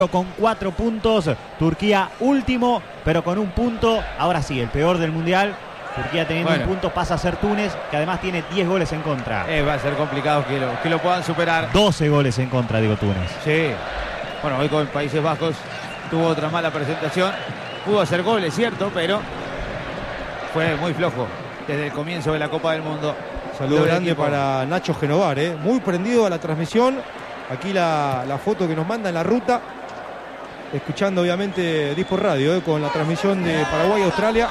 con 4 puntos, Turquía último, pero con 1 punto. Ahora sí, el peor del mundial. Turquía teniendo 1 punto pasa a ser Túnez, que además tiene 10 goles en contra. Va a ser complicado que lo puedan superar. 12 goles en contra, digo, Túnez. Sí. Bueno, hoy con Países Bajos tuvo otra mala presentación. Pudo hacer goles, cierto, pero fue muy flojo desde el comienzo de la Copa del Mundo. Saludo grande para Nacho Genovar, muy prendido a la transmisión. Aquí la foto que nos manda en la ruta, escuchando obviamente Dispo Radio, con la transmisión de Paraguay-Australia.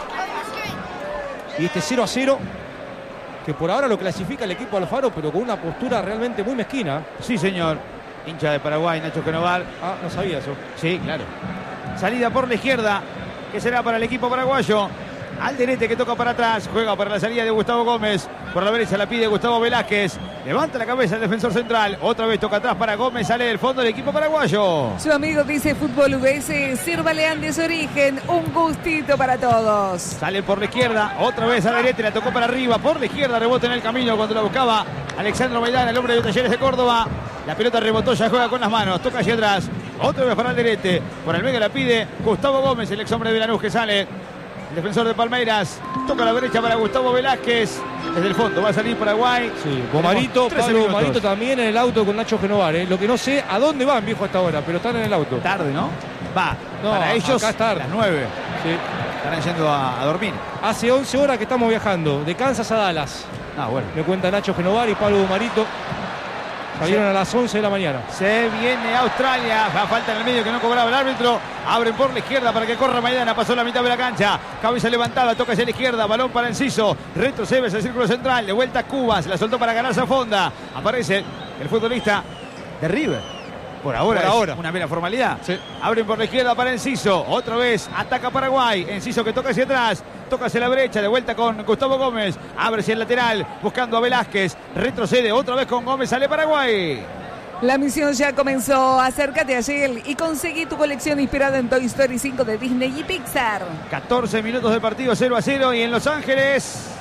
Y este 0-0, que por ahora lo clasifica el equipo Alfaro, pero con una postura realmente muy mezquina. Sí, señor. Hincha de Paraguay, Nacho Genovar. Ah, no sabía eso. Sí, claro. Salida por la izquierda, que será para el equipo paraguayo. Alderete que toca para atrás, juega para la salida de Gustavo Gómez. Por la derecha la pide Gustavo Velázquez. Levanta la cabeza el defensor central. Otra vez toca atrás para Gómez. Sale del fondo del equipo paraguayo. Su amigo dice Fútbol VS. Sírvale Andes Origen. Un gustito para todos. Sale por la izquierda. Otra vez Alderete. La tocó para arriba. Por la izquierda rebota en el camino cuando la buscaba Alexandro Maidana, el hombre de Talleres de Córdoba. La pelota rebotó, ya juega con las manos. Toca hacia atrás. Otra vez para Alderete. Por el medio la pide Gustavo Gómez, el ex hombre de Lanús que sale. El defensor de Palmeiras toca a la derecha para Gustavo Velázquez. Desde el fondo va a salir Paraguay. Sí, Bomarito, Pablo Bomarito también en el auto con Nacho Genovar. Lo que no sé a dónde van, viejo, hasta ahora, pero están en el auto. Tarde, ¿no? Va. No, para ellos acá es tarde. las 9. Sí. Estarán yendo a dormir. Hace 11 horas que estamos viajando, de Kansas a Dallas. Ah, bueno. Me cuenta Nacho Genovar y Pablo Bomarito. Salieron a las 11 de la mañana. Se viene Australia. Va falta en el medio que no cobraba el árbitro. Abren por la izquierda para que corra Maidana. Pasó la mitad de la cancha. Cabeza levantada. Toca hacia la izquierda. Balón para Enciso. Retrocede hacia el círculo central. De vuelta Cubas. La soltó para ganarse a Fonda. Aparece el futbolista de River. Por ahora es una mera formalidad. Sí. Abren por la izquierda para Enciso. Otra vez ataca Paraguay. Enciso que toca hacia atrás. Toca hacia la brecha. De vuelta con Gustavo Gómez. Abre hacia el lateral. Buscando a Velázquez. Retrocede otra vez con Gómez. Sale Paraguay. La misión ya comenzó. Acércate a Shell y conseguí tu colección inspirada en Toy Story 5 de Disney y Pixar. 14 minutos de partido, 0-0. Y en Los Ángeles...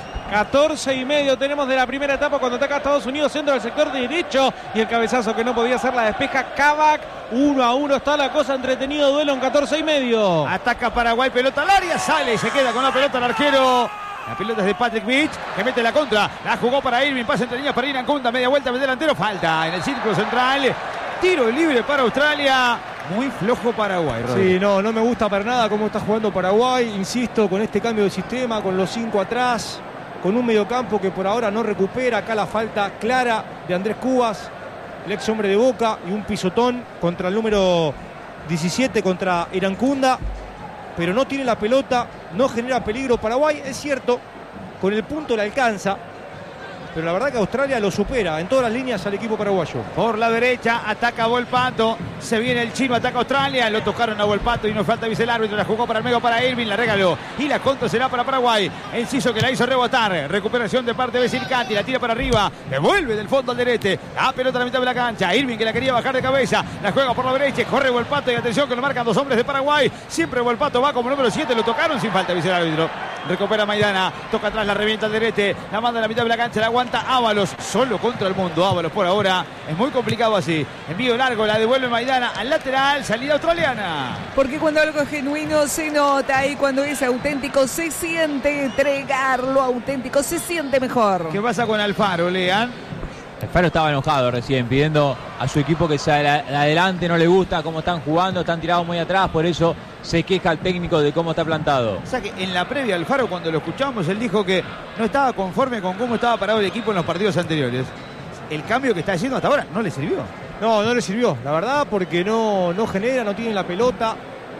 14:30 tenemos de la primera etapa cuando ataca Estados Unidos, centro del sector derecho y el cabezazo que no podía hacer la despeja Kavak. 1-1 está la cosa, entretenido duelo en 14:30. Ataca Paraguay, pelota al área, sale y se queda con la pelota el arquero. La pelota es de Patrick Beach, que mete la contra. La jugó para Irving, pasa entre líneas para Irancunda, media vuelta, medio delantero, falta en el círculo central. Tiro libre para Australia. Muy flojo Paraguay, Rodrigo. Sí, no me gusta para nada cómo está jugando Paraguay. Insisto, con este cambio de sistema, con los 5 atrás, con un mediocampo que por ahora no recupera. Acá la falta clara de Andrés Cubas, el ex hombre de Boca, y un pisotón contra el número 17, contra Irancunda. Pero no tiene la pelota, no genera peligro Paraguay. Es cierto, con el punto le alcanza, pero la verdad que Australia lo supera en todas las líneas al equipo paraguayo. Por la derecha ataca Volpato, se viene el chino, ataca Australia, lo tocaron a Volpato y no falta avisa el árbitro, la jugó para el medio para Irving, la regaló y la contra será para Paraguay. Enciso que la hizo rebotar, recuperación de parte de Circati, la tira para arriba, devuelve del fondo al derete, la pelota a la mitad de la cancha, Irving que la quería bajar de cabeza, la juega por la derecha, corre Volpato y atención que lo marcan 2 hombres de Paraguay, siempre Volpato va como número 7, lo tocaron sin falta avisa el árbitro. Recupera Maidana, toca atrás, la revienta al derete, la manda a la mitad de la cancha, la aguanta Ábalos, solo contra el mundo. Ábalos por ahora, es muy complicado así. Envío largo, la devuelve Maidana al lateral, salida australiana. Porque cuando algo es genuino se nota y cuando es auténtico se siente. Entregar lo auténtico se siente mejor. ¿Qué pasa con Alfaro, Lean? Alfaro estaba enojado recién, pidiendo a su equipo que se adelante, no le gusta cómo están jugando, están tirados muy atrás, por eso se queja el técnico de cómo está plantado. O sea que en la previa Alfaro, cuando lo escuchamos, él dijo que no estaba conforme con cómo estaba parado el equipo en los partidos anteriores. El cambio que está haciendo hasta ahora no le sirvió. No le sirvió, la verdad, porque no genera, no tiene la pelota.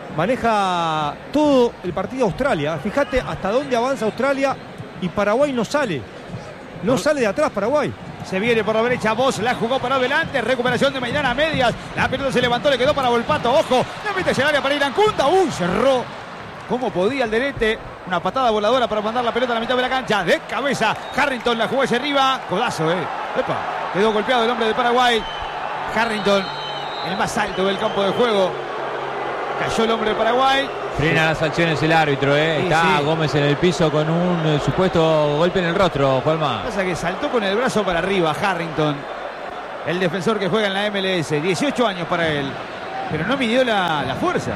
Maneja todo el partido Australia. Fíjate hasta dónde avanza Australia y Paraguay no sale. No sale de atrás Paraguay. Se viene por la derecha, Vos la jugó para adelante, recuperación de Maidana a medias, la pelota se levantó, le quedó para Volpato, ojo, la mete hacia el área para Irancunda, cerró como podía el derete, una patada voladora para mandar la pelota a la mitad de la cancha, de cabeza, Harrington la jugó hacia arriba, codazo, Epa, quedó golpeado el hombre de Paraguay, Harrington, el más alto del campo de juego, cayó el hombre de Paraguay. Frena las acciones el árbitro, Está sí. Gómez en el piso con un supuesto golpe en el rostro, Juanma. Pasa que saltó con el brazo para arriba Harrington, el defensor que juega en la MLS, 18 años para él. pero no midió la fuerza.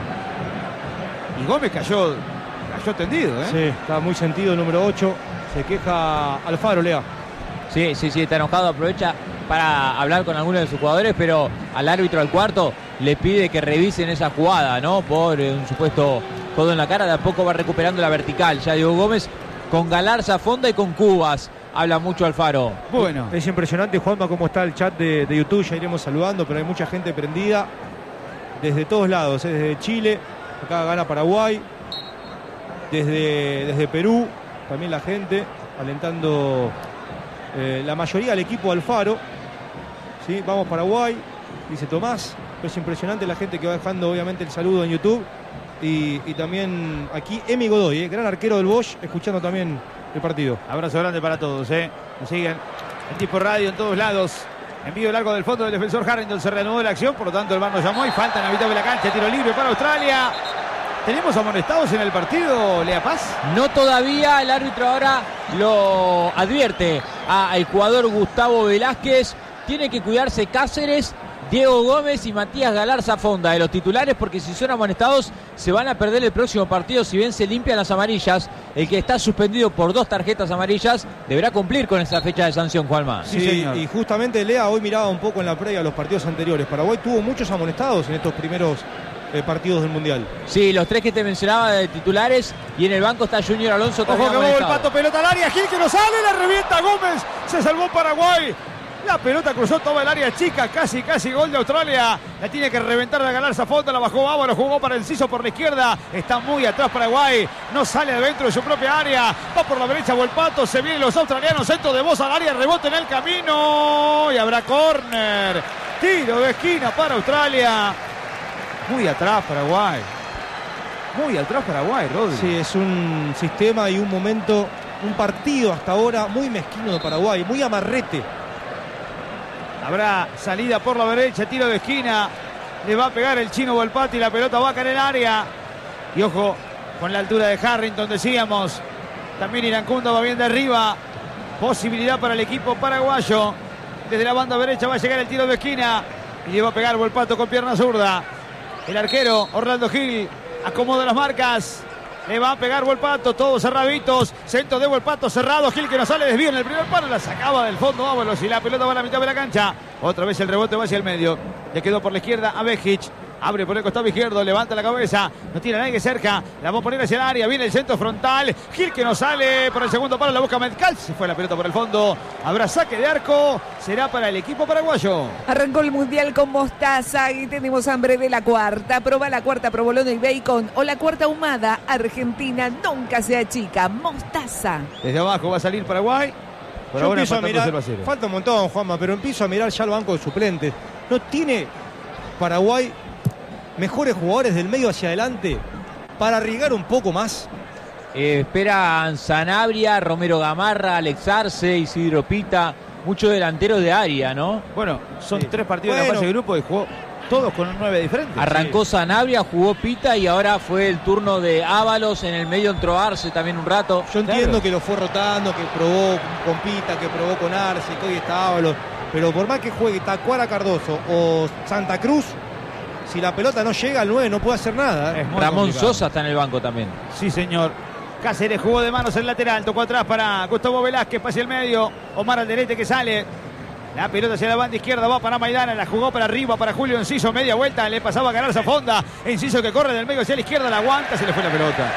Y Gómez cayó tendido, ¿eh? Sí, está muy sentido el número 8. Se queja Alfaro, Lea. Sí, está enojado, aprovecha para hablar con algunos de sus jugadores, pero al árbitro al cuarto le pide que revisen esa jugada, ¿no? Por un supuesto codo en la cara, de a poco va recuperando la vertical. Ya Diego Gómez con Galarza, Fonda y con Cubas. Habla mucho Alfaro. Bueno. Es impresionante, Juanma, cómo está el chat de YouTube. Ya iremos saludando, pero hay mucha gente prendida desde todos lados, desde Chile, acá gana Paraguay, desde Perú, también la gente alentando la mayoría del equipo Alfaro. ¿Sí? Vamos Paraguay, dice Tomás. Pero es impresionante la gente que va dejando obviamente el saludo en YouTube. Y también aquí Emi Godoy, gran arquero del Bosch, escuchando también el partido. Abrazo grande para todos, Nos siguen en Tipo Radio en todos lados. Envío largo del fondo del defensor Harrington, se reanudó la acción, por lo tanto el VAR nos llamó y falta en la mitad de la cancha, tiro libre para Australia. ¿Tenemos amonestados en el partido, Lea Paz? No todavía, el árbitro ahora lo advierte al jugador Gustavo Velázquez. Tiene que cuidarse Cáceres, Diego Gómez y Matías Galarza Fonda de los titulares, porque si son amonestados se van a perder el próximo partido. Si bien se limpian las amarillas, el que está suspendido por 2 tarjetas amarillas deberá cumplir con esa fecha de sanción, Juanma. Sí, señor. Y justamente Lea hoy miraba un poco en la previa a los partidos anteriores. Paraguay tuvo muchos amonestados en estos primeros partidos del Mundial. Sí, los 3 que te mencionaba de titulares, y en el banco está Junior Alonso. Ojo que mueve el Pato, pelota al área, Gil que no sale, la revienta Gómez, se salvó Paraguay. La pelota cruzó toda el área chica, casi gol de Australia. La tiene que reventar la Galarza Fonda, la bajó Bávaro, jugó para Enciso por la izquierda. Está muy atrás Paraguay, no sale adentro de su propia área. Va por la derecha Volpato, se vienen los australianos, centro de voz al área, rebote en el camino. Y habrá córner. Tiro de esquina para Australia. Muy atrás Paraguay. Rodri. Sí, es un sistema y un momento, un partido hasta ahora muy mezquino de Paraguay, muy amarrete. Habrá salida por la derecha, tiro de esquina. Le va a pegar el chino Volpato y la pelota va a caer en el área. Y ojo con la altura de Harrington, decíamos. También Iracundo va bien de arriba. Posibilidad para el equipo paraguayo. Desde la banda derecha va a llegar el tiro de esquina. Y le va a pegar Volpato con pierna zurda. El arquero Orlando Gil acomoda las marcas. Le va a pegar Volpato, todos cerraditos. Centro de Volpato cerrado. Gil que no sale, desvío en el primer palo. La sacaba del fondo Ábalos y la pelota va a la mitad de la cancha. Otra vez el rebote va hacia el medio. Le quedó por la izquierda a Bejic. Abre por el costado izquierdo, levanta la cabeza. No tiene a nadie cerca. La va a poner hacia el área. Viene el centro frontal. Gil que no sale por el segundo palo. La busca Metcalf. Se fue la pelota por el fondo. Habrá saque de arco. Será para el equipo paraguayo. Arrancó el Mundial con mostaza y tenemos hambre de la cuarta. Proba la cuarta provolone y bacon o la cuarta ahumada. Argentina nunca se achica. Mostaza. Desde abajo va a salir Paraguay. Por Yo ahora empiezo a mirar, falta un montón, Juanma, pero empiezo a mirar ya el banco de suplentes. ¿No tiene Paraguay mejores jugadores del medio hacia adelante para arriesgar un poco más? Esperan Sanabria, Romero Gamarra, Alex Arce, Isidro Pita, muchos delanteros de área, ¿no? Bueno, son 3 partidos de la fase de grupo y jugó todos con un 9 diferente. Arrancó Sanabria, jugó Pita y ahora fue el turno de Ábalos. En el medio entró Arce también un rato. Yo entiendo que lo fue rotando, que probó con Pita, que probó con Arce, que hoy está Ábalos, pero por más que juegue Tacuara Cardoso o Santa Cruz, si la pelota no llega al 9 no puede hacer nada. Ramón Sosa está en el banco también. Sí, señor. Cáceres jugó de manos el lateral, tocó atrás para Gustavo Velázquez, pase el medio, Omar Alderete que sale. La pelota hacia la banda izquierda, va para Maidana, la jugó para arriba para Julio Enciso, media vuelta, le pasaba a Galarza Fonda. Enciso que corre del medio hacia la izquierda, la aguanta, se le fue la pelota.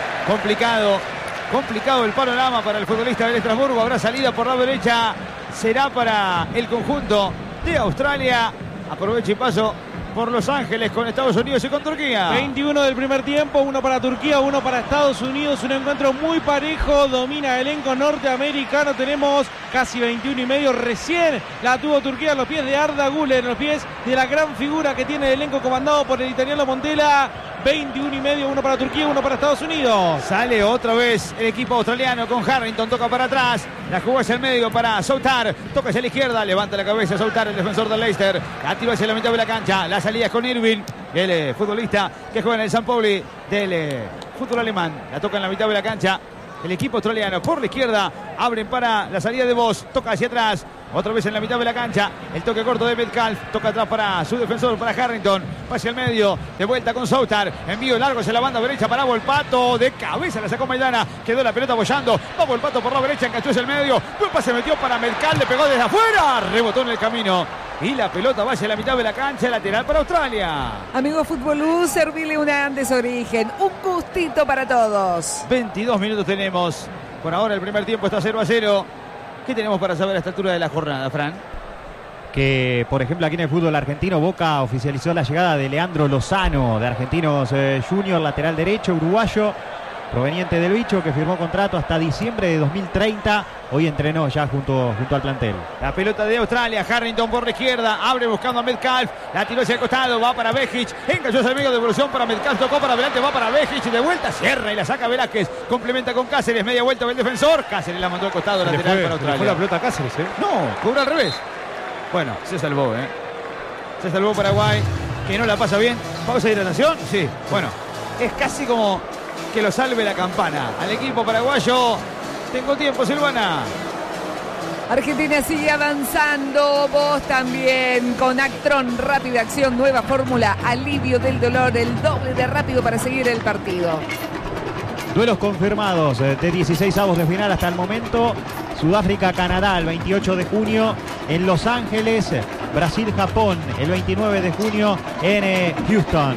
Complicado el panorama para el futbolista del Estrasburgo. Habrá salida por la derecha, será para el conjunto de Australia. Aprovecha y paso por Los Ángeles con Estados Unidos y con Turquía. 21 del primer tiempo, 1 para Turquía, 1 para Estados Unidos. Un encuentro muy parejo, domina el elenco norteamericano. Tenemos casi 21 y medio. Recién la tuvo Turquía en los pies de Arda Güler, en los pies de la gran figura que tiene el elenco comandado por el italiano Montella. 21 y medio, 1 para Turquía, 1 para Estados Unidos. Sale otra vez el equipo australiano con Harrington, toca para atrás, la jugó hacia el medio para Soutar, toca hacia la izquierda, levanta la cabeza Soutar, el defensor del Leicester, la tiró hacia la mitad de la cancha, la salida es con Irving, el futbolista que juega en el San Pauli del fútbol alemán, la toca en la mitad de la cancha, el equipo australiano. Por la izquierda, abren para la salida de Voss. Toca hacia atrás. Otra vez en la mitad de la cancha. El toque corto de Metcalf. Toca atrás para su defensor, para Harrington. Pase al medio. De vuelta con Southard. Envío largo hacia la banda derecha para Volpato. De cabeza la sacó Maidana. Quedó la pelota bollando. Va Volpato por la derecha. Enganchó hacia el medio. Buen pase metió para Metcalf. Le pegó desde afuera. Rebotó en el camino. Y la pelota va hacia la mitad de la cancha. Lateral para Australia. Amigo Futbolú, servile una Andes Origen. Un gustito para todos. 22 minutos tenemos. Por ahora el primer tiempo está 0-0. ¿Qué tenemos para saber a esta altura de la jornada, Fran? Que, por ejemplo, aquí en el fútbol argentino, Boca oficializó la llegada de Leandro Lozano, de Argentinos Junior, lateral derecho, uruguayo, proveniente del Bicho, que firmó contrato hasta diciembre de 2030. Hoy entrenó ya junto al plantel. La pelota de Australia, Harrington por la izquierda, abre buscando a Metcalf, la tiró hacia el costado, va para Vejic, enganchó hacia el medio, devolución para Metcalf, tocó para adelante, va para Vejic, de vuelta, cierra y la saca Velázquez, complementa con Cáceres, media vuelta del defensor, Cáceres la mandó al costado, lateral para Australia. Fue la pelota a Cáceres, ¿eh? No, cobró al revés. Bueno, se salvó, Se salvó Paraguay, que no la pasa bien. ¿Pausa de hidratación? Sí, bueno, es casi como que lo salve la campana. Al equipo paraguayo, tengo tiempo, Silvana. Argentina sigue avanzando, vos también, con Actron, rápida acción, nueva fórmula, alivio del dolor, el doble de rápido para seguir el partido. Duelos confirmados de 16avos de final hasta el momento. Sudáfrica-Canadá el 28 de junio en Los Ángeles. Brasil-Japón el 29 de junio en Houston.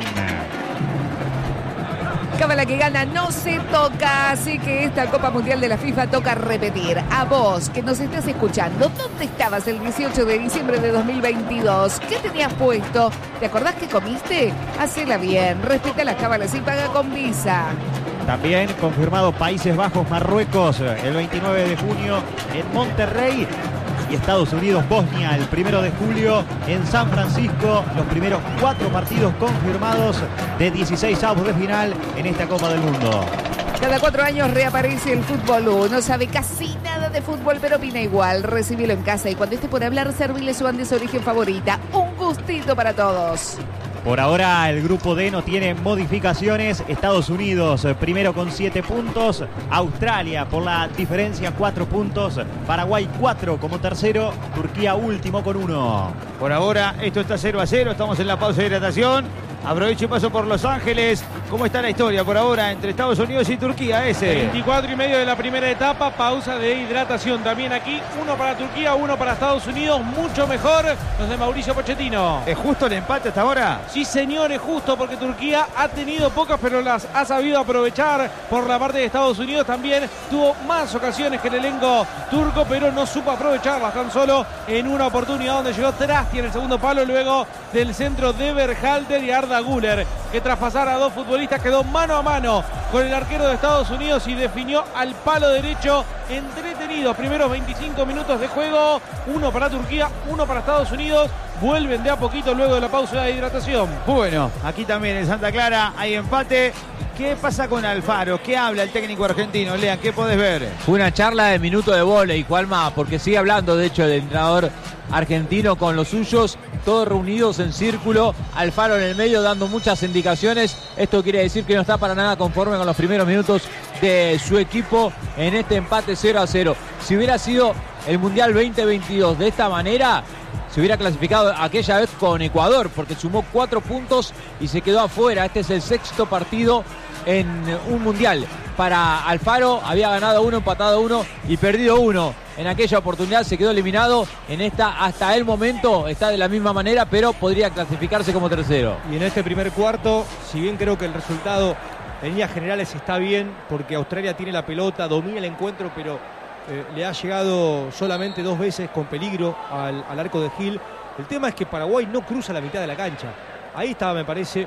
Cábala que gana no se toca, así que esta Copa Mundial de la FIFA toca repetir. A vos, que nos estás escuchando, ¿dónde estabas el 18 de diciembre de 2022? ¿Qué tenías puesto? ¿Te acordás que comiste? Hacela bien, respeta las cábalas y paga con Visa. También confirmado Países Bajos, Marruecos el 29 de junio en Monterrey. Y Estados Unidos, Bosnia el 1 de julio en San Francisco. Los primeros 4 partidos confirmados de 16avos de final en esta Copa del Mundo. Cada 4 años reaparece el Fútbol. No sabe casi nada de fútbol, pero opina igual. Recibilo en casa y cuando esté por hablar, servile su Andes Origen favorita. Un gustito para todos. Por ahora el grupo D no tiene modificaciones. Estados Unidos primero con 7 puntos. Australia por la diferencia 4 puntos. Paraguay 4 como tercero. Turquía último con 1. Por ahora esto está 0-0. Estamos en la pausa de hidratación. Aprovecho y paso por Los Ángeles. ¿Cómo está la historia por ahora entre Estados Unidos y Turquía? 24 y medio de la primera etapa, pausa de hidratación. También aquí, 1 para Turquía, 1 para Estados Unidos. Mucho mejor los de Mauricio Pochettino. ¿Es justo el empate hasta ahora? Sí, señor, es justo porque Turquía ha tenido pocas, pero las ha sabido aprovechar. Por la parte de Estados Unidos también tuvo más ocasiones que el elenco turco, pero no supo aprovecharlas. Tan solo en una oportunidad donde llegó Trasti en el segundo palo, luego del centro de Berhalter y Arda Güler, que tras pasar a 2 futbolistas quedó mano a mano con el arquero de Estados Unidos y definió al palo derecho. Entretenidos primeros 25 minutos de juego, 1 para Turquía, 1 para Estados Unidos. Vuelven de a poquito luego de la pausa de hidratación. Bueno, aquí también en Santa Clara hay empate. ¿Qué pasa con Alfaro? ¿Qué habla el técnico argentino? Lean, ¿qué podés ver? Fue una charla de minuto de vóley, cual más, porque sigue hablando, de hecho, el entrenador argentino con los suyos, todos reunidos en círculo, Alfaro en el medio dando muchas indicaciones. Esto quiere decir que no está para nada conforme con los primeros minutos de su equipo en este empate 0-0. Si hubiera sido el Mundial 2022 de esta manera, se hubiera clasificado aquella vez con Ecuador, porque sumó 4 puntos y se quedó afuera. Este es el 6º partido en un Mundial. Para Alfaro había ganado 1, empatado 1 y perdido 1. En aquella oportunidad se quedó eliminado. En esta, hasta el momento, está de la misma manera, pero podría clasificarse como tercero. Y en este primer cuarto, si bien creo que el resultado en líneas generales está bien, porque Australia tiene la pelota, domina el encuentro, pero le ha llegado solamente 2 veces con peligro al arco de Gil. El tema es que Paraguay no cruza la mitad de la cancha. Ahí estaba, me parece,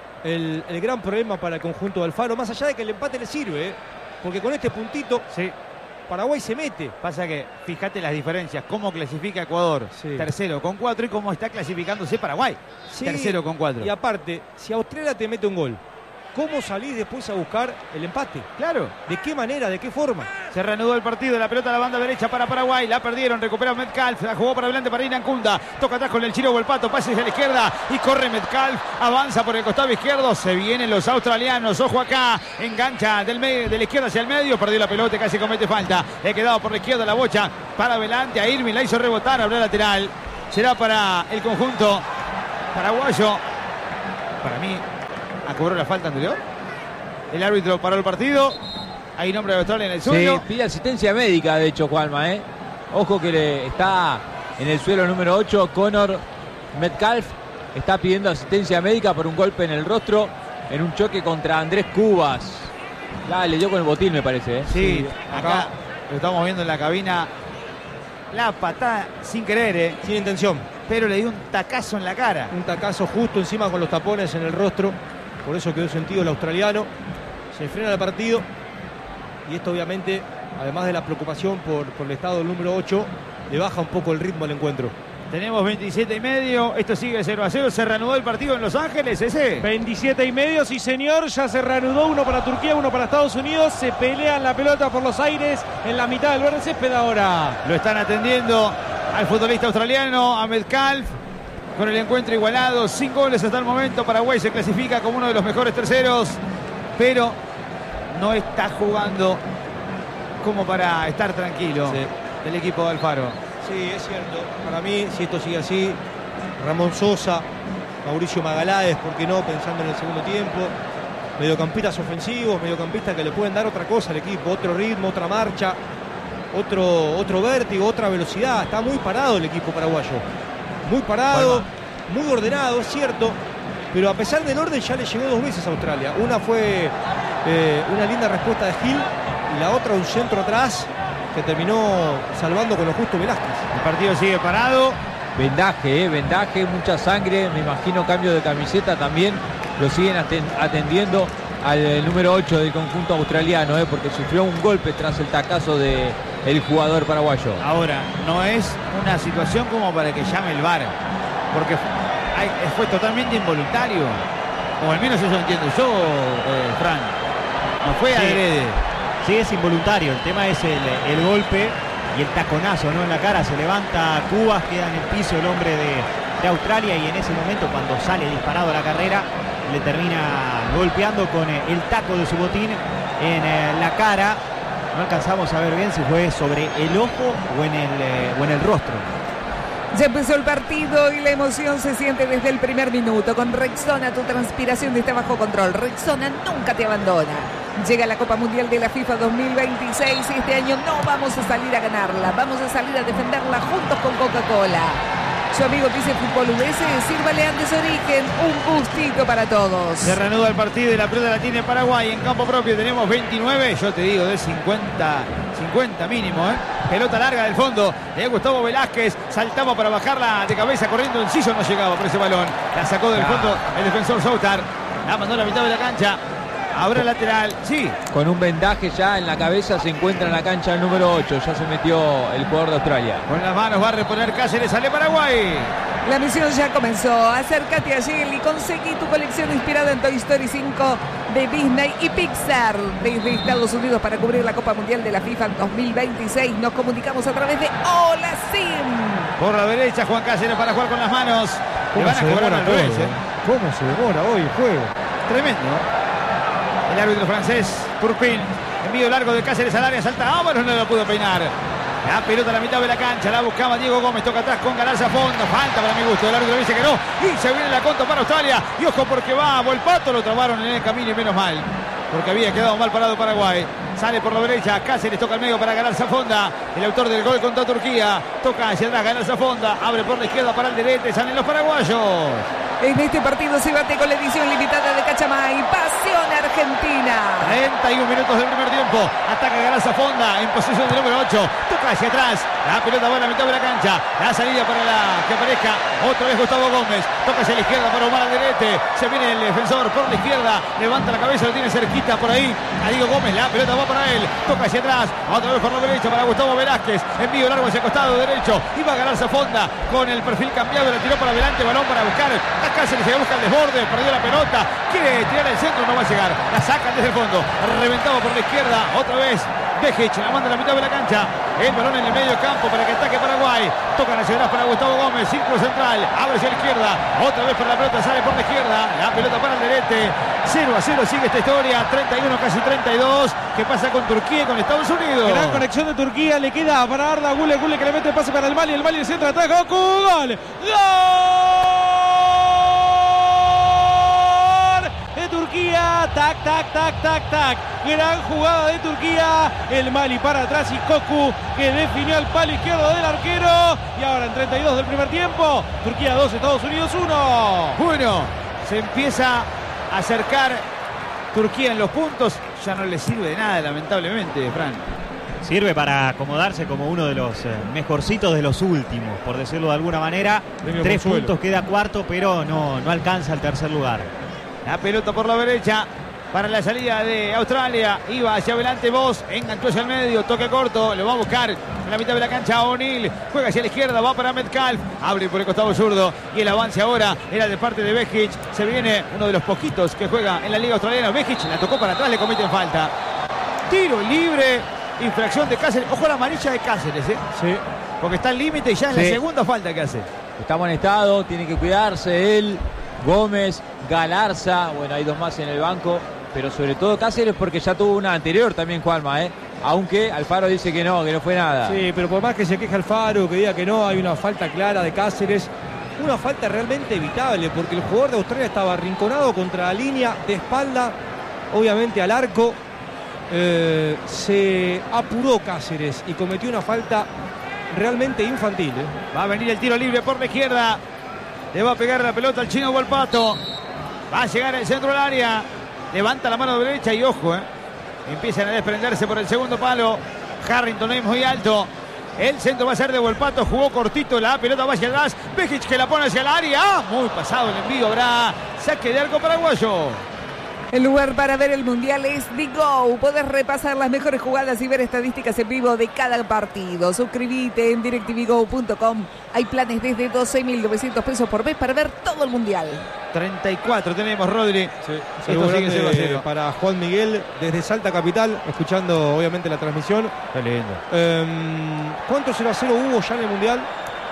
el gran problema para el conjunto de Alfaro, más allá de que el empate le sirve, porque con este puntito sí, Paraguay se mete. Pasa que, fíjate las diferencias, cómo clasifica Ecuador, sí, tercero con 4, y cómo está clasificándose Paraguay, sí, tercero con 4. Y aparte, si Australia te mete un gol, ¿cómo salís después a buscar el empate? Claro. ¿De qué manera? ¿De qué forma? Se reanudó el partido, la pelota a la banda derecha para Paraguay, la perdieron, recupera Metcalf, la jugó para adelante para Inancunda, toca atrás con el chino Volpato, pase hacia la izquierda y corre Metcalf, avanza por el costado izquierdo, se vienen los australianos, ojo acá, engancha de la izquierda hacia el medio, perdió la pelota, casi comete falta, le ha quedado por la izquierda la bocha, para adelante a Irving, la hizo rebotar, abrió lateral, será para el conjunto paraguayo, para mí, cobró la falta anterior, el árbitro paró el partido. Hay nombre de Australia en el suelo. Sí, pide asistencia médica, de hecho, Juanma, Ojo que está en el suelo número 8, Connor Metcalf. Está pidiendo asistencia médica por un golpe en el rostro en un choque contra Andrés Cubas. Le dio con el botín, me parece. Sí, acá lo estamos viendo en la cabina. La patada sin querer, Sin intención. Pero le dio un tacazo en la cara. Un tacazo justo encima con los tapones en el rostro. Por eso quedó sentido el australiano. Se frena el partido. Y esto obviamente, además de la preocupación por el estado del número 8, le baja un poco el ritmo al encuentro. Tenemos 27:30, esto sigue 0-0, se reanudó el partido en Los Ángeles, ese. 27:30, sí señor, ya se reanudó, uno para Turquía, uno para Estados Unidos, se pelean la pelota por los aires en la mitad del verde césped ahora. Lo están atendiendo al futbolista australiano, a Metcalf, con el encuentro igualado, 5 goles hasta el momento, Paraguay se clasifica como uno de los mejores terceros, pero no está jugando como para estar tranquilo del equipo de Alfaro. Sí, es cierto. Para mí, si esto sigue así, Ramón Sosa, Mauricio Magaláes, ¿por qué no? Pensando en el segundo tiempo. Mediocampistas ofensivos, mediocampistas que le pueden dar otra cosa al equipo, otro ritmo, otra marcha, otro vértigo, otra velocidad. Está muy parado el equipo paraguayo. Muy parado, muy ordenado, es cierto. Pero a pesar del orden ya le llegó 2 veces a Australia. Una fue una linda respuesta de Gil y la otra un centro atrás que terminó salvando con lo justo Velázquez. El partido sigue parado. Vendaje, mucha sangre, me imagino cambio de camiseta también. Lo siguen atendiendo al número 8 del conjunto australiano, porque sufrió un golpe tras el tacazo del jugador paraguayo. Ahora, no es una situación como para que llame el VAR, porque fue totalmente involuntario, o al menos eso entiendo yo, Fran. No fue adrede. Sí, es involuntario. El tema es el golpe y el taconazo, ¿no? En la cara se levanta Cubas, queda en el piso el hombre de Australia y en ese momento, cuando sale disparado a la carrera, le termina golpeando con el taco de su botín en la cara. No alcanzamos a ver bien si fue sobre el ojo o en el rostro. Ya empezó el partido y la emoción se siente desde el primer minuto. Con Rexona tu transpiración está bajo control. Rexona nunca te abandona. Llega la Copa Mundial de la FIFA 2026 y este año no vamos a salir a ganarla. Vamos a salir a defenderla juntos con Coca-Cola. Su amigo dice Fútbol UDS, sírvale antes Origen, un gustito para todos. Se reanuda el partido y la pelota la tiene Paraguay en campo propio. Tenemos 29, yo te digo, de 50 mínimo, Pelota larga del fondo de Gustavo Velázquez. Saltaba para bajarla de cabeza corriendo. Enciso no llegaba por ese balón. La sacó del fondo el defensor Soutar. La mandó a la mitad de la cancha. Ahora lateral, sí. Con un vendaje ya en la cabeza se encuentra en la cancha el número 8. Ya se metió el jugador de Australia. Con las manos va a reponer Cáceres, sale Paraguay. La misión ya comenzó. Acércate a Yale y conseguí tu colección inspirada en Toy Story 5 de Disney y Pixar. Desde Estados Unidos para cubrir la Copa Mundial de la FIFA 2026 nos comunicamos a través de Hola Sim. Por la derecha Juan Cáceres para jugar con las manos. Le van a cobrar al revés. ¿Cómo se demora hoy el juego? Tremendo. El árbitro francés, Turpin, envío largo de Cáceres al área, salta Ábalos, no lo pudo peinar. La pelota a la mitad de la cancha, la buscaba Diego Gómez, toca atrás con Galarza a fondo, falta para mi gusto, el árbitro dice que no, y se viene la contra para Australia, y ojo porque va Volpato, lo trabaron en el camino y menos mal, porque había quedado mal parado Paraguay. Sale por la derecha, Cáceres toca al medio para Galarza Fonda, el autor del gol contra Turquía, toca hacia atrás Galarza Fonda, abre por la izquierda para el Alderete, salen los paraguayos. En este partido se bate con la edición limitada de Cachamay. Pasión Argentina. 31 minutos del primer tiempo. Ataca Galarza Fonda en posición del número 8. Toca hacia atrás. La pelota va a la mitad de la cancha. La salida para que aparezca otra vez Gustavo Gómez. Toca hacia la izquierda para Omar Alderete. Se viene el defensor por la izquierda. Levanta la cabeza, lo tiene cerquita por ahí a Diego Gómez. La pelota va para él. Toca hacia atrás. Otra vez por la derecha para Gustavo Velázquez. Envío largo hacia el costado derecho. Iba Galarza Fonda con el perfil cambiado. La tiró para adelante. Balón para buscar. Cáceres se busca el desborde, perdió la pelota, quiere tirar el centro, no va a llegar. La sacan desde el fondo. Reventado por la izquierda. Otra vez Vejic la manda a la mitad de la cancha. El balón en el medio campo para que ataque Paraguay. Toca nacional para Gustavo Gómez. Círculo central. Abre hacia la izquierda. Otra vez para la pelota. Sale por la izquierda. La pelota para el derete. 0-0 sigue esta historia. 31, casi 32. ¿Qué pasa con Turquía y con Estados Unidos? Gran conexión de Turquía. Le queda para Arda Güler. Güler que le mete el pase para el Mali. El Mali el centro de ataque. ¡Gol! ¡Gol! Turquía, tac, tac, tac, tac, tac. Gran jugada de Turquía. El Mali para atrás y Koku que definió al palo izquierdo del arquero. Y ahora en 32 del primer tiempo, Turquía 2, Estados Unidos 1. Bueno, se empieza a acercar Turquía en los puntos. Ya no le sirve de nada, lamentablemente, Fran. Sirve para acomodarse como uno de los mejorcitos de los últimos, por decirlo de alguna manera. 3 puntos, queda cuarto, pero no alcanza el tercer lugar. La pelota por la derecha para la salida de Australia. Iba hacia adelante Voss, enganchó hacia el medio, toque corto, lo va a buscar en la mitad de la cancha O'Neill. Juega hacia la izquierda, va para Metcalf, abre por el costado zurdo y el avance ahora era de parte de Vejic. Se viene uno de los poquitos que juega en la liga australiana. Vejic la tocó para atrás, le cometen falta. Tiro libre, infracción de Cáceres. Ojo a la amarilla de Cáceres, Sí. Porque está al límite y ya es la segunda falta que hace. Está amonestado, tiene que cuidarse él, Gómez, Galarza, bueno, hay dos más en el banco, pero sobre todo Cáceres porque ya tuvo una anterior también, Juanma, aunque Alfaro dice que no fue nada. Sí, pero por más que se queje Alfaro, que diga que no, hay una falta clara de Cáceres, una falta realmente evitable, porque el jugador de Australia estaba arrinconado contra la línea de espalda, obviamente al arco. Se apuró Cáceres y cometió una falta realmente infantil. Va a venir el tiro libre por la izquierda. Le va a pegar la pelota al chino Volpato. Va a llegar al centro del área. Levanta la mano derecha y ojo, empiezan a desprenderse por el segundo palo. Harrington es muy alto. El centro va a ser de Volpato. Jugó cortito. La pelota va hacia atrás. Vejic que la pone hacia el área. Muy pasado el envío. Habrá saque de arco paraguayo. El lugar para ver el Mundial es Digo. Podés repasar las mejores jugadas y ver estadísticas en vivo de cada partido. Suscríbete en DirecTVGo.com. Hay planes desde 12.900 pesos por mes para ver todo el Mundial. 34 tenemos, Rodri. Sí, Esto sigue 0-0. Para Juan Miguel desde Salta Capital, escuchando obviamente la transmisión. Qué lindo. ¿Cuánto 0-0 hubo ya en el Mundial?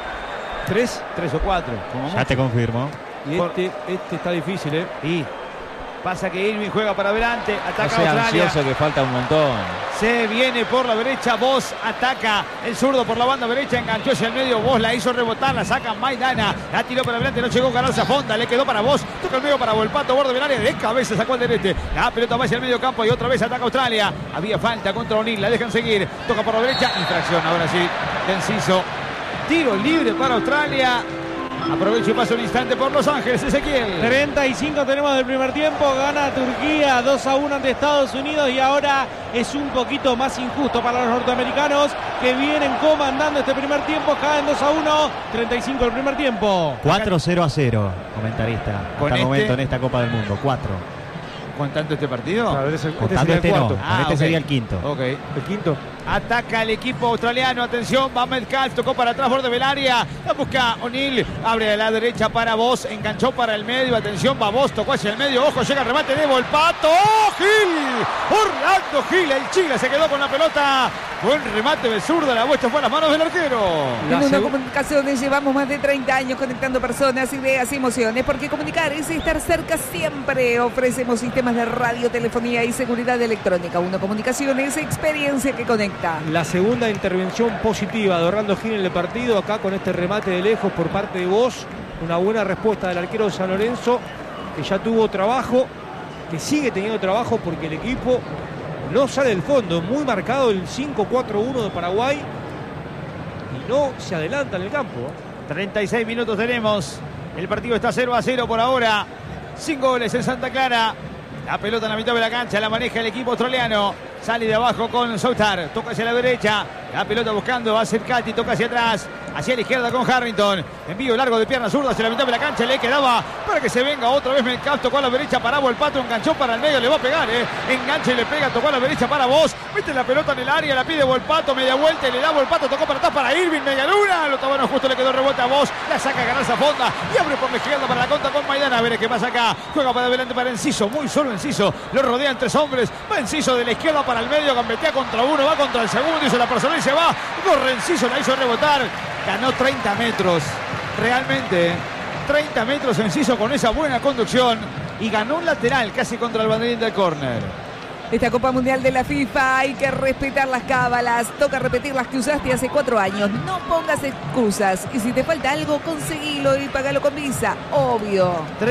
3 o 4. Ya te confirmo. Y este está difícil, Y pasa que Irving juega para adelante, ataca No sea Australia. ansioso que falta un montón. Se viene por la derecha, Voss ataca el zurdo por la banda derecha, enganchó hacia el medio, Voss la hizo rebotar, la saca Maidana, la tiró para adelante, no llegó Galarza Fonda, le quedó para Voss, toca el medio para Volpato, borde del área, de cabeza sacó al derete, la pelota va hacia el medio campo y otra vez ataca Australia, había falta contra O'Neill, la dejan seguir, toca por la derecha, infracción, ahora sí, de Enciso, tiro libre para Australia. Aprovecho y paso un instante por Los Ángeles, Ezequiel. 35 tenemos del primer tiempo, gana Turquía 2-1 ante Estados Unidos y ahora es un poquito más injusto para los norteamericanos que vienen comandando este primer tiempo, caen 2-1, 35 del primer tiempo. 4-0-0, comentarista, Con hasta el momento este- en esta Copa del Mundo, 4. ¿Contando este partido? Contando este no, con este ok. sería el quinto. Ok. El quinto. Ataca el equipo australiano, atención, va Metcalf, tocó para atrás, borde del área, la busca O'Neill, abre a la derecha para Voss, enganchó para el medio, atención, va Voss, tocó hacia el medio, ojo, llega el remate de Volpato, ¡oh, Gil! Orlando Gil, el Chile se quedó con la pelota, buen remate de zurda, la vuelta fue a las manos del arquero. En una comunicaciones llevamos más de 30 años conectando personas, ideas y emociones, porque comunicar es estar cerca siempre. Ofrecemos sistemas de radio, telefonía y seguridad electrónica. Uno Comunicaciones, experiencia que conecta. La segunda intervención positiva de Orlando Gil en el partido, acá con este remate de lejos por parte de Voss. Una buena respuesta del arquero de San Lorenzo, que ya tuvo trabajo, que sigue teniendo trabajo porque el equipo no sale del fondo. Muy marcado el 5-4-1 de Paraguay y no se adelanta en el campo. 36 minutos tenemos, el partido está 0-0 por ahora, 5 goles en Santa Clara. La pelota en la mitad de la cancha, la maneja el equipo australiano. Sale de abajo con Southard, toca hacia la derecha. La pelota buscando, va a ser Cati, toca hacia atrás. hacia la izquierda con Harrington. Envío largo de pierna zurda hacia la mitad de la cancha. Le quedaba para que se venga otra vez Metcalf. Tocó a la derecha para Volpato. Enganchó para el medio. Le va a pegar, engancha y le pega. Tocó a la derecha para Vos. Mete la pelota en el área. La pide Volpato. Media vuelta y le da Volpato. Tocó para atrás para Irving. Media luna. Lo Tabano justo le quedó rebote a Vos. La saca a Galarza Fonda. Y abre por la izquierda para la contra con Maidana. A ver qué pasa acá. Juega para adelante para Enciso. Muy solo Enciso. Lo rodean 3 hombres. Va Enciso de la izquierda para el medio. Gambetea contra uno. Va contra el segundo. Hizo la persona y se va. Corre Enciso. La hizo rebotar. Ganó 30 metros. Realmente 30 metros Enciso con esa buena conducción. Y ganó un lateral casi contra el banderín del córner. Esta Copa Mundial de la FIFA hay que respetar las cábalas. Toca repetir las que usaste hace 4 años. No pongas excusas. Y si te falta algo, conseguilo y pagalo con Visa. Obvio.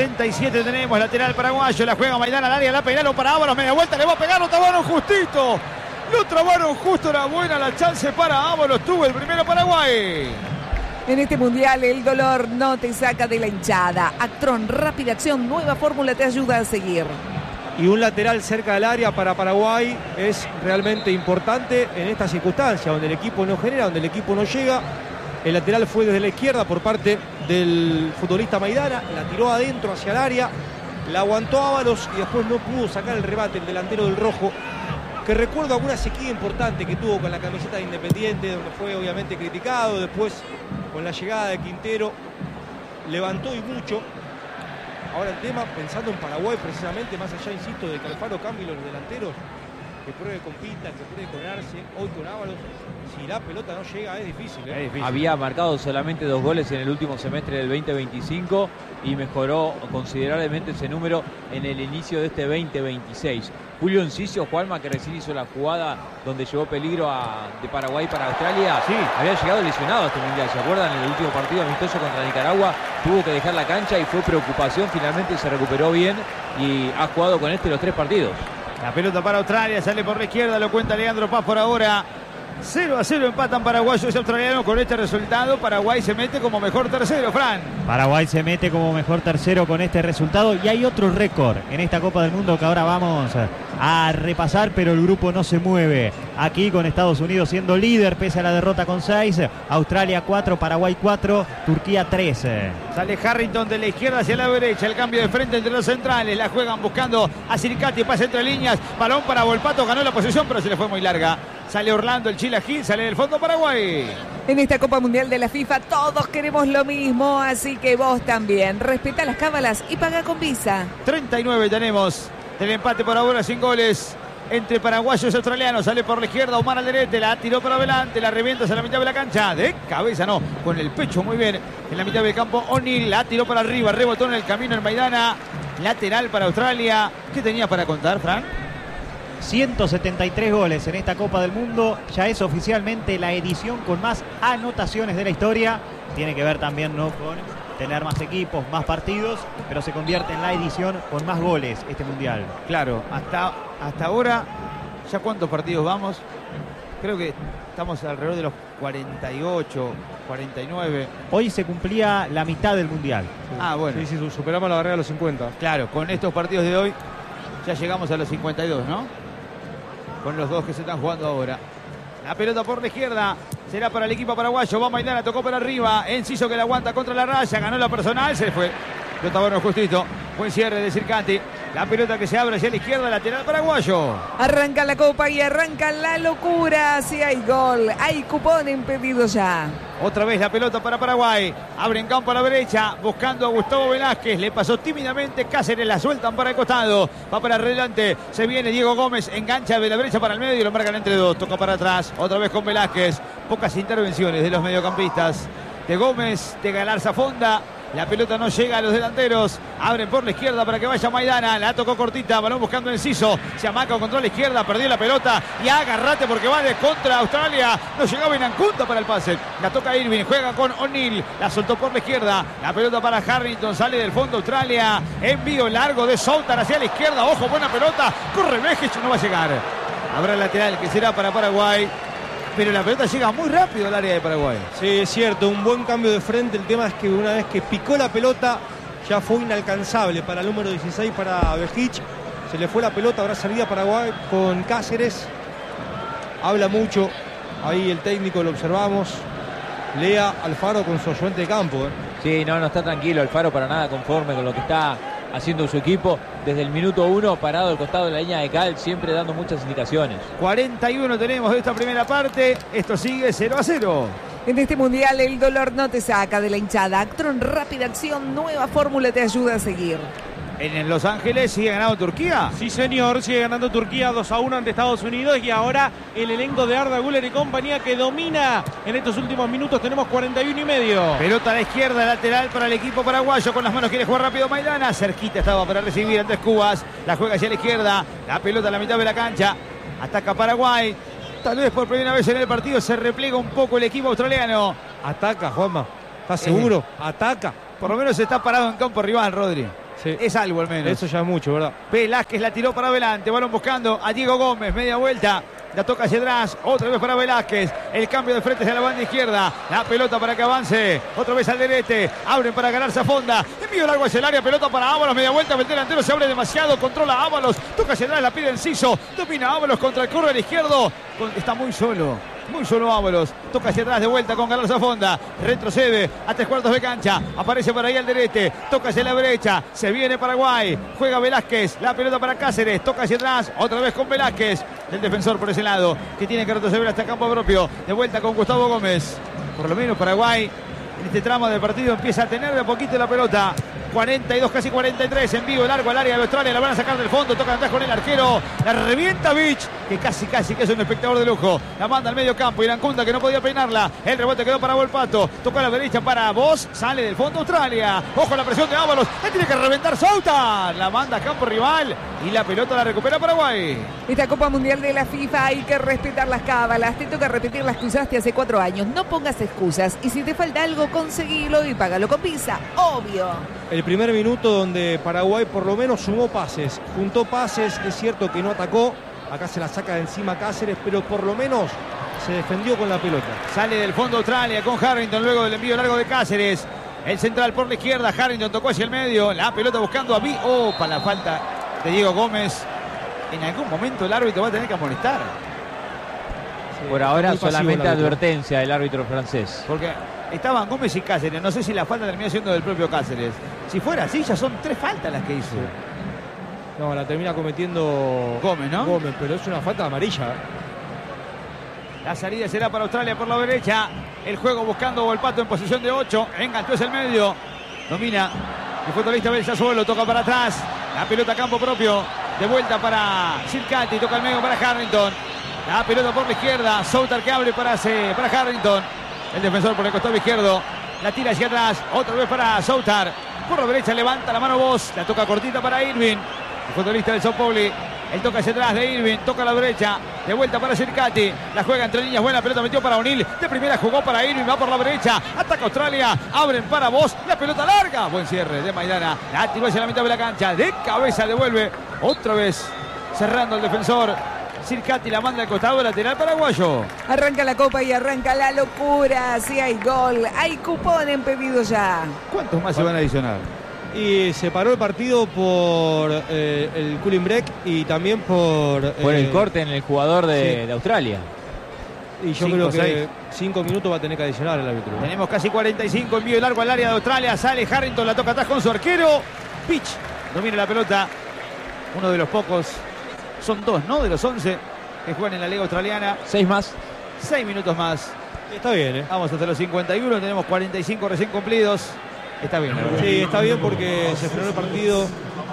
37 tenemos, lateral paraguayo. La juega Maidana al área, la pegaron para Ábalos. Media vuelta, le va a pegar, lo trabaron justito. Lo trabaron justo, era buena la chance para Ábalos. Tuvo el primero Paraguay. En este mundial el dolor no te saca de la hinchada. Actron, rápida acción, nueva fórmula te ayuda a seguir. Y un lateral cerca del área para Paraguay es realmente importante en esta circunstancia, donde el equipo no genera, donde el equipo no llega. El lateral fue desde la izquierda por parte del futbolista Maidana, la tiró adentro hacia el área, la aguantó Ábalos y después no pudo sacar el remate el delantero del rojo, que recuerdo alguna sequía importante que tuvo con la camiseta de Independiente, donde fue obviamente criticado. Después con la llegada de Quintero levantó y mucho. Ahora el tema, pensando en Paraguay precisamente, más allá, insisto, de que Alfaro cambie los delanteros, que pruebe con Pinta, que pruebe con Arce, hoy con Ábalos, si la pelota no llega es difícil, ¿eh? Es difícil. Había marcado solamente 2 goles en el último semestre del 2025 y mejoró considerablemente ese número en el inicio de este 2026. Julio Enciso, Juanma, que recién hizo la jugada donde llevó peligro de Paraguay para Australia, sí, había llegado lesionado a este mundial. ¿Se acuerdan? En el último partido amistoso contra Nicaragua tuvo que dejar la cancha y fue preocupación. Finalmente se recuperó bien y ha jugado con los 3 partidos. La pelota para Australia, sale por la izquierda, lo cuenta Leandro Paz por ahora. 0-0 empatan paraguayos y australianos. Con este resultado Paraguay se mete como mejor tercero, Fran. Paraguay se mete como mejor tercero con este resultado. Y hay otro récord en esta Copa del Mundo que ahora vamos a repasar, pero el grupo no se mueve. Aquí con Estados Unidos siendo líder pese a la derrota con 6. Australia 4, Paraguay 4, Turquía 3. Sale Harrington de la izquierda hacia la derecha. El cambio de frente entre los centrales. La juegan buscando a Siricati. Pasa entre líneas. Balón para Volpato. Ganó la posesión, pero se le fue muy larga. Sale Orlando, el Chila Gil. Sale del fondo Paraguay. En esta Copa Mundial de la FIFA todos queremos lo mismo. Así que vos también. Respetá las cábalas y paga con Visa. 39 tenemos del empate por ahora sin goles entre paraguayos y australianos. Sale por la izquierda Omar Alderete, la tiró para adelante, la revienta hacia la mitad de la cancha, de cabeza no, con el pecho muy bien en la mitad del campo. O'Neill la tiró para arriba, rebotó en el camino en Maidana, lateral para Australia. ¿Qué tenía para contar, Fran? 173 goles en esta Copa del Mundo. Ya es oficialmente la edición con más anotaciones de la historia. Tiene que ver también, ¿no?, con tener más equipos, más partidos, pero se convierte en la edición con más goles este mundial. Claro, hasta ahora, ¿ya cuántos partidos vamos? Creo que estamos alrededor de los 48, 49. Hoy se cumplía la mitad del mundial. Ah, bueno. Sí, superamos la barrera de los 50. Claro, con estos partidos de hoy ya llegamos a los 52, ¿no? Con los 2 que se están jugando ahora. La pelota por la izquierda. Será para el equipo paraguayo. Va Maidana, tocó para arriba. Enciso que la aguanta contra la raya. Ganó la personal. Se fue. Pelota bueno, justito. Buen cierre de Siricati. La pelota que se abre hacia la izquierda. Lateral paraguayo. Arranca la Copa y arranca la locura. Si hay gol, hay cupón en pedido ya. Otra vez la pelota para Paraguay. Abre en campo a la derecha. Buscando a Gustavo Velázquez. Le pasó tímidamente. Cáceres la sueltan para el costado. Va para adelante. Se viene Diego Gómez. Engancha de la derecha para el medio. Y lo marcan entre 2. Toca para atrás. Otra vez con Velázquez. Pocas intervenciones de los mediocampistas. De Gómez. De Galarza Fonda. La pelota no llega a los delanteros. Abren por la izquierda para que vaya Maidana. La tocó cortita. Balón buscando Enciso. Se amaca contra la izquierda. Perdió la pelota. Y agarrate porque va de contra Australia. No llegaba Inancunta para el pase. La toca Irving. Juega con O'Neill. La soltó por la izquierda. La pelota para Harrington. Sale del fondo Australia. Envío largo de Soutar hacia la izquierda. Ojo, buena pelota. Corre Mejic. No va a llegar. Habrá el lateral que será para Paraguay. Pero la pelota llega muy rápido al área de Paraguay. Sí, es cierto, un buen cambio de frente. El tema es que una vez que picó la pelota ya fue inalcanzable para el número 16, para Vejic. Se le fue la pelota, habrá salida Paraguay con Cáceres. Habla mucho, ahí el técnico lo observamos. lea Alfaro con su ayudante de campo. Sí, no está tranquilo Alfaro, para nada conforme con lo que está haciendo su equipo. Desde el minuto 1, parado al costado de la línea de cal, siempre dando muchas indicaciones. 41 tenemos de esta primera parte. Esto sigue 0-0. En este mundial el dolor no te saca de la hinchada. Actron Rápida Acción, nueva fórmula te ayuda a seguir. En Los Ángeles sigue ganando Turquía. Sí, señor, sigue ganando Turquía 2-1 ante Estados Unidos. Y ahora el elenco de Arda Güler y compañía que domina en estos últimos minutos. Tenemos 41 y medio. Pelota a la izquierda, lateral para el equipo paraguayo. Con las manos quiere jugar rápido Maidana. Cerquita estaba para recibir Andrés Cubas. La juega hacia la izquierda. La pelota a la mitad de la cancha. Ataca Paraguay. Tal vez por primera vez en el partido se repliega un poco el equipo australiano. Ataca, Juanma. ¿Estás seguro? Ataca. Por lo menos está parado en campo rival, Rodri. Sí. Es algo al menos. Eso ya es mucho, ¿verdad? Velázquez la tiró para adelante. Balón buscando a Diego Gómez. Media vuelta. La toca hacia atrás. Otra vez para Velázquez. El cambio de frente hacia la banda izquierda. La pelota para que avance. Otra vez al derete. Abren para ganarse a Fonda. Envío largo hacia el área. Pelota para Ábalos. Media vuelta. El delantero se abre demasiado. Controla Ábalos. Toca hacia atrás. La pide Enciso. Domina Ábalos contra el corner izquierdo. Está muy solo. Muy solo Ábalos. Toca hacia atrás de vuelta con Galarza Fonda. Retrocede a 3/4 de cancha. Aparece por ahí al derete. Toca hacia la derecha. Se viene Paraguay. Juega Velázquez. La pelota para Cáceres. Toca hacia atrás. Otra vez con Velázquez. El defensor por ese lado. Que tiene que retroceder hasta campo propio. De vuelta con Gustavo Gómez. Por lo menos Paraguay en este tramo del partido empieza a tener de a poquito la pelota. 42, casi 43, envío largo al área de Australia, la van a sacar del fondo, toca atrás con el arquero, la revienta Beach, que casi que es un espectador de lujo, la manda al medio campo, Irancunda que no podía peinarla, el rebote quedó para Volpato, tocó a la derecha para Vos, sale del fondo Australia, ojo a la presión de Ábalos, la tiene que reventar Soutar, la manda a campo rival y la pelota la recupera Paraguay. Esta Copa Mundial de la FIFA hay que respetar las cábalas, te toca repetir las que usaste hace 4 años, no pongas excusas y si te falta algo conseguilo y págalo con Visa, obvio. El primer minuto donde Paraguay por lo menos sumó pases, juntó pases, es cierto que no atacó, acá se la saca de encima Cáceres, pero por lo menos se defendió con la pelota. Sale del fondo Australia con Harrington luego del envío largo de Cáceres, el central por la izquierda, Harrington tocó hacia el medio, la pelota buscando a para la falta de Diego Gómez, en algún momento el árbitro va a tener que amonestar. Sí, por ahora muy pasivo solamente el árbitro. advertencia del árbitro francés. Porque estaban Gómez y Cáceres. No sé si la falta terminó siendo del propio Cáceres. Si fuera así, ya son 3 faltas las que hizo. No, la termina cometiendo Gómez, ¿no? Gómez, pero es una falta amarilla. La salida será para Australia por la derecha. El juego buscando Volpato en posición de 8. Enganchó hacia el medio. Domina el futbolista Bel Sassuolo. Toca para atrás. La pelota a campo propio. De vuelta para Circati. Toca el medio para Harrington. La pelota por la izquierda. Soutar que abre para Harrington. El defensor por el costado izquierdo. La tira hacia atrás. Otra vez para Soutar. Por la derecha levanta la mano Vos. La toca cortita para Irving. El futbolista del Sao Paulo. El toca hacia atrás de Irving. Toca a la derecha. De vuelta para Circati. La juega entre líneas. Buena pelota metió para O'Neill. De primera jugó para Irving. Va por la derecha. Ataca Australia. Abren para Vos. La pelota larga. Buen cierre de Maidana. La tiró hacia la mitad de la cancha. De cabeza devuelve. Otra vez cerrando el defensor. Circati la manda al costado lateral paraguayo. Arranca la Copa y arranca la locura. Si hay gol, hay cupón en pedido ya. ¿Cuántos más se van a adicionar? Y se paró el partido por el cooling break y también por el corte en el jugador de Australia. Y yo creo que 5 minutos va a tener que adicionar el árbitro. Tenemos casi 45, envío largo al área de Australia. Sale Harrington, la toca atrás con su arquero. Pitch domina la pelota. Uno de los pocos, son 2, ¿no? De los 11 que juegan en la Liga Australiana. 6 más. 6 minutos más. Está bien, ¿eh? Vamos hasta los 51, tenemos 45 recién cumplidos. Está bien. Sí, está bien porque se frenó el partido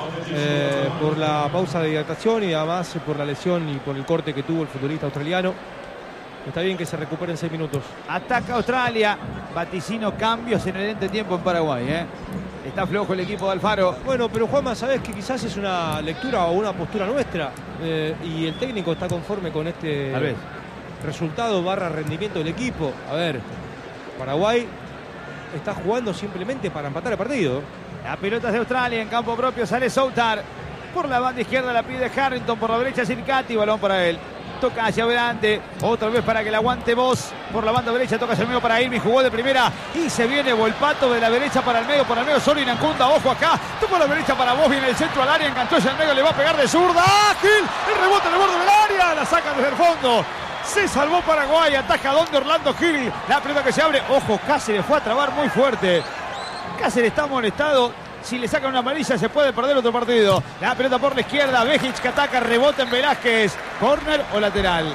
por la pausa de hidratación y además por la lesión y por el corte que tuvo el futbolista australiano. Está bien que se recuperen 6 minutos. Ataca Australia. Vaticino cambios en el entretiempo en Paraguay, ¿eh? Está flojo el equipo de Alfaro. Bueno, pero Juanma, sabes que quizás es una lectura o una postura nuestra y el técnico está conforme con este Tal vez. resultado / rendimiento del equipo. A ver, Paraguay está jugando simplemente para empatar el partido. La pelota es de Australia en campo propio. Sale Soutar. Por la banda izquierda la pide Harrington. Por la derecha Circati. Balón para él. Toca hacia adelante. Otra vez para que la aguante Vos. Por la banda derecha toca hacia el medio para Irving. Jugó de primera. Y se viene Volpato de la derecha para el medio. Por el medio solo Irancunda. Ojo acá. Tocó la derecha para Vos. Viene el centro al área. Enganchó hacia el medio. Le va a pegar de zurda. Ágil. El rebote en el borde del área. La saca desde el fondo. Se salvó Paraguay. Atajadón de Orlando Gil. La pelota que se abre. Ojo, Cáceres fue a trabar muy fuerte. Cáceres está molestado. Si le sacan una amarilla se puede perder otro partido. La pelota por la izquierda. Vejic que ataca. Rebota en Velázquez. Corner o lateral.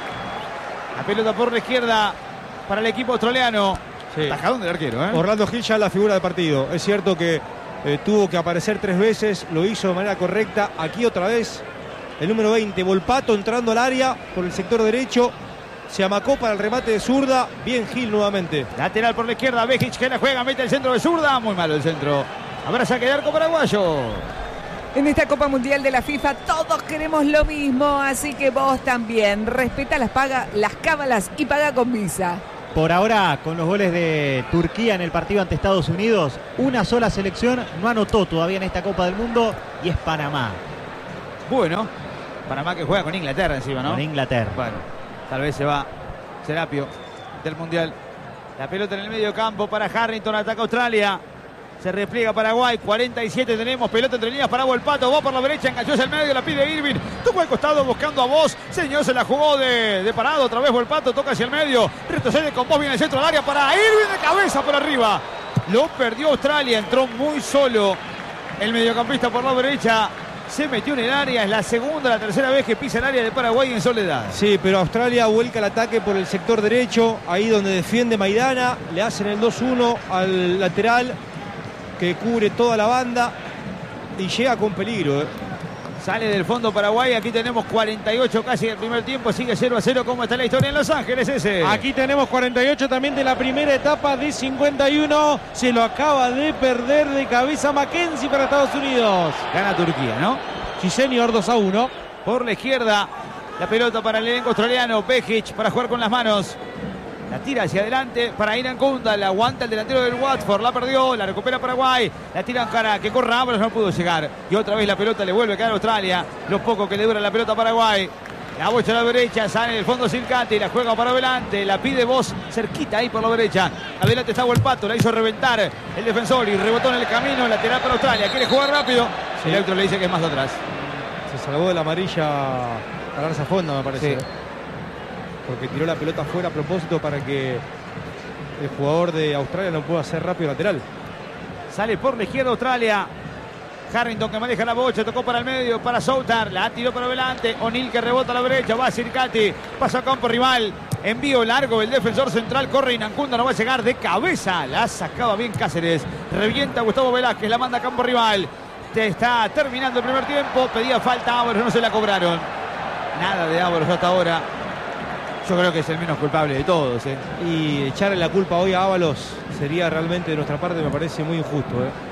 La pelota por la izquierda para el equipo australiano. Sí. Atajadón del arquero, ¿eh? Orlando Gil ya es la figura del partido. Es cierto que tuvo que aparecer 3 veces. Lo hizo de manera correcta. Aquí otra vez el número 20, Volpato, entrando al área por el sector derecho. Se amacó para el remate de zurda. Bien Gil nuevamente. Lateral por la izquierda. Vejic que la juega. Mete el centro de zurda. Muy malo el centro. Habrá saque de arco paraguayo. En esta Copa Mundial de la FIFA todos queremos lo mismo, así que vos también. Respeta las cábalas y paga con Visa. Por ahora, con los goles de Turquía en el partido ante Estados Unidos, una sola selección no anotó todavía en esta Copa del Mundo y es Panamá. Bueno, Panamá que juega con Inglaterra encima, ¿no? Con Inglaterra. Bueno, tal vez se va Serapio del Mundial. La pelota en el medio campo para Harrington, ataca Australia. Se repliega Paraguay, 47 tenemos, pelota entre líneas para Volpato, va por la derecha, enganchó hacia el medio, la pide Irving, tocó al costado buscando a Vos, señor, se la jugó de parado, otra vez Volpato, toca hacia el medio, retrocede con Vos, viene el centro del área para Irving de cabeza por arriba. Lo perdió Australia, entró muy solo el mediocampista por la derecha, se metió en el área, es la segunda, la tercera vez que pisa el área de Paraguay en soledad. Sí, pero Australia vuelca el ataque por el sector derecho, ahí donde defiende Maidana, le hacen el 2-1 al lateral, que cubre toda la banda y llega con peligro. Sale del fondo Paraguay, aquí tenemos 48 casi del primer tiempo, sigue 0-0, ¿cómo está la historia en Los Ángeles ese? Aquí tenemos 48 también de la primera etapa de 51, se lo acaba de perder de cabeza Mackenzie para Estados Unidos. Gana Turquía, ¿no? Sí señor, 2-1. Por la izquierda, la pelota para el elenco australiano, Vejic para jugar con las manos. La tira hacia adelante para Iran Kunda, la aguanta el delantero del Watford, la perdió, la recupera Paraguay, la tira en cara, que corra Ábalos, no pudo llegar. Y otra vez la pelota le vuelve a quedar a Australia, lo poco que le dura la pelota a Paraguay. La bocha a la derecha, sale en el fondo Silcati, la juega para adelante, la pide Vos, cerquita ahí por la derecha. Adelante está Volpato, la hizo reventar el defensor y rebotó en el camino, lateral para Australia, quiere jugar rápido. Sí. El árbitro le dice que es más atrás. Se salvó de la amarilla para Galarza Fonda, me parece. Sí. Porque tiró la pelota afuera a propósito para que el jugador de Australia no pueda hacer rápido lateral. Sale por la izquierda Australia. Harrington que maneja la bocha, tocó para el medio, para Soutar, la tiró para adelante. O'Neill que rebota a la derecha, va a Circati, pasa a campo rival. Envío largo, el defensor central corre y Nancunda no va a llegar de cabeza. La sacaba bien Cáceres. Revienta Gustavo Velázquez, la manda a campo rival. Está terminando el primer tiempo, pedía falta Ábalos, no se la cobraron. Nada de Ábalos hasta ahora. Yo creo que es el menos culpable de todos. Y echarle la culpa hoy a Ábalos sería realmente de nuestra parte, me parece muy injusto.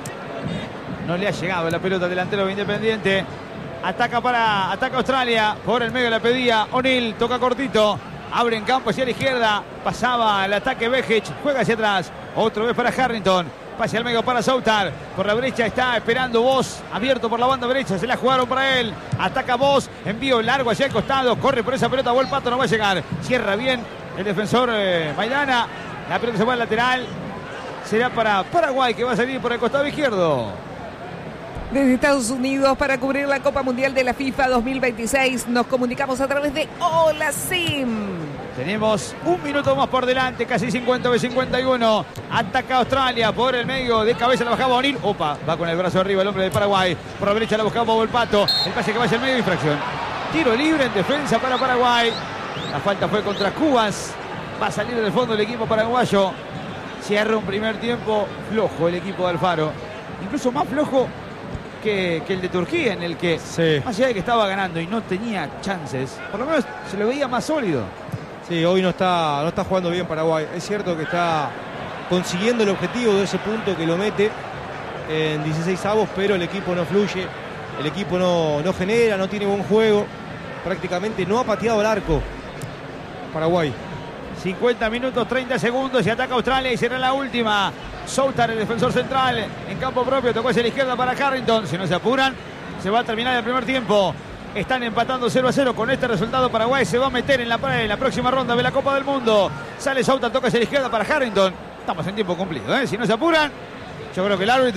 No le ha llegado la pelota delantero de Independiente. Ataca Australia. Por el medio la pedía O'Neill. Toca cortito. Abre en campo hacia la izquierda. Pasaba el ataque Vejic. Juega hacia atrás. Otra vez para Harrington. Pase al medio para Soutar. Por la derecha está esperando Vos. Abierto por la banda derecha. Se la jugaron para él. Ataca Vos. Envío largo hacia el costado. Corre por esa pelota. Volpato no va a llegar. Cierra bien el defensor Maidana. La pelota se va al lateral. Será para Paraguay que va a salir por el costado izquierdo. Desde Estados Unidos para cubrir la Copa Mundial de la FIFA 2026 nos comunicamos a través de Hola Sim. Tenemos un minuto más por delante, casi 50-51. Ataca Australia por el medio, de cabeza la bajaba O'Neill. Opa, va con el brazo arriba el hombre de Paraguay. Por la derecha la buscaba Volpato. El pase que va hacia el medio, infracción. Tiro libre en defensa para Paraguay. La falta fue contra Cubas. Va a salir del fondo el equipo paraguayo. Cierra un primer tiempo flojo el equipo de Alfaro. Incluso más flojo que el de Turquía, en el que, sí, más allá de que estaba ganando y no tenía chances, por lo menos se lo veía más sólido. Sí, hoy no está jugando bien Paraguay. Es cierto que está consiguiendo el objetivo de ese punto que lo mete en 16avos, pero el equipo no fluye, el equipo no genera, no tiene buen juego, prácticamente no ha pateado el arco Paraguay. 50 minutos, 30 segundos y ataca Australia y será la última. Soutar, el defensor central, en campo propio, tocó hacia la izquierda para Harrington. Si no se apuran, se va a terminar el primer tiempo. Están empatando 0-0. Con este resultado Paraguay se va a meter en la próxima ronda de la Copa del Mundo. Sale Soutar, toca hacia la izquierda para Harrington. Estamos en tiempo cumplido, ¿eh? Si no se apuran, yo creo que el árbitro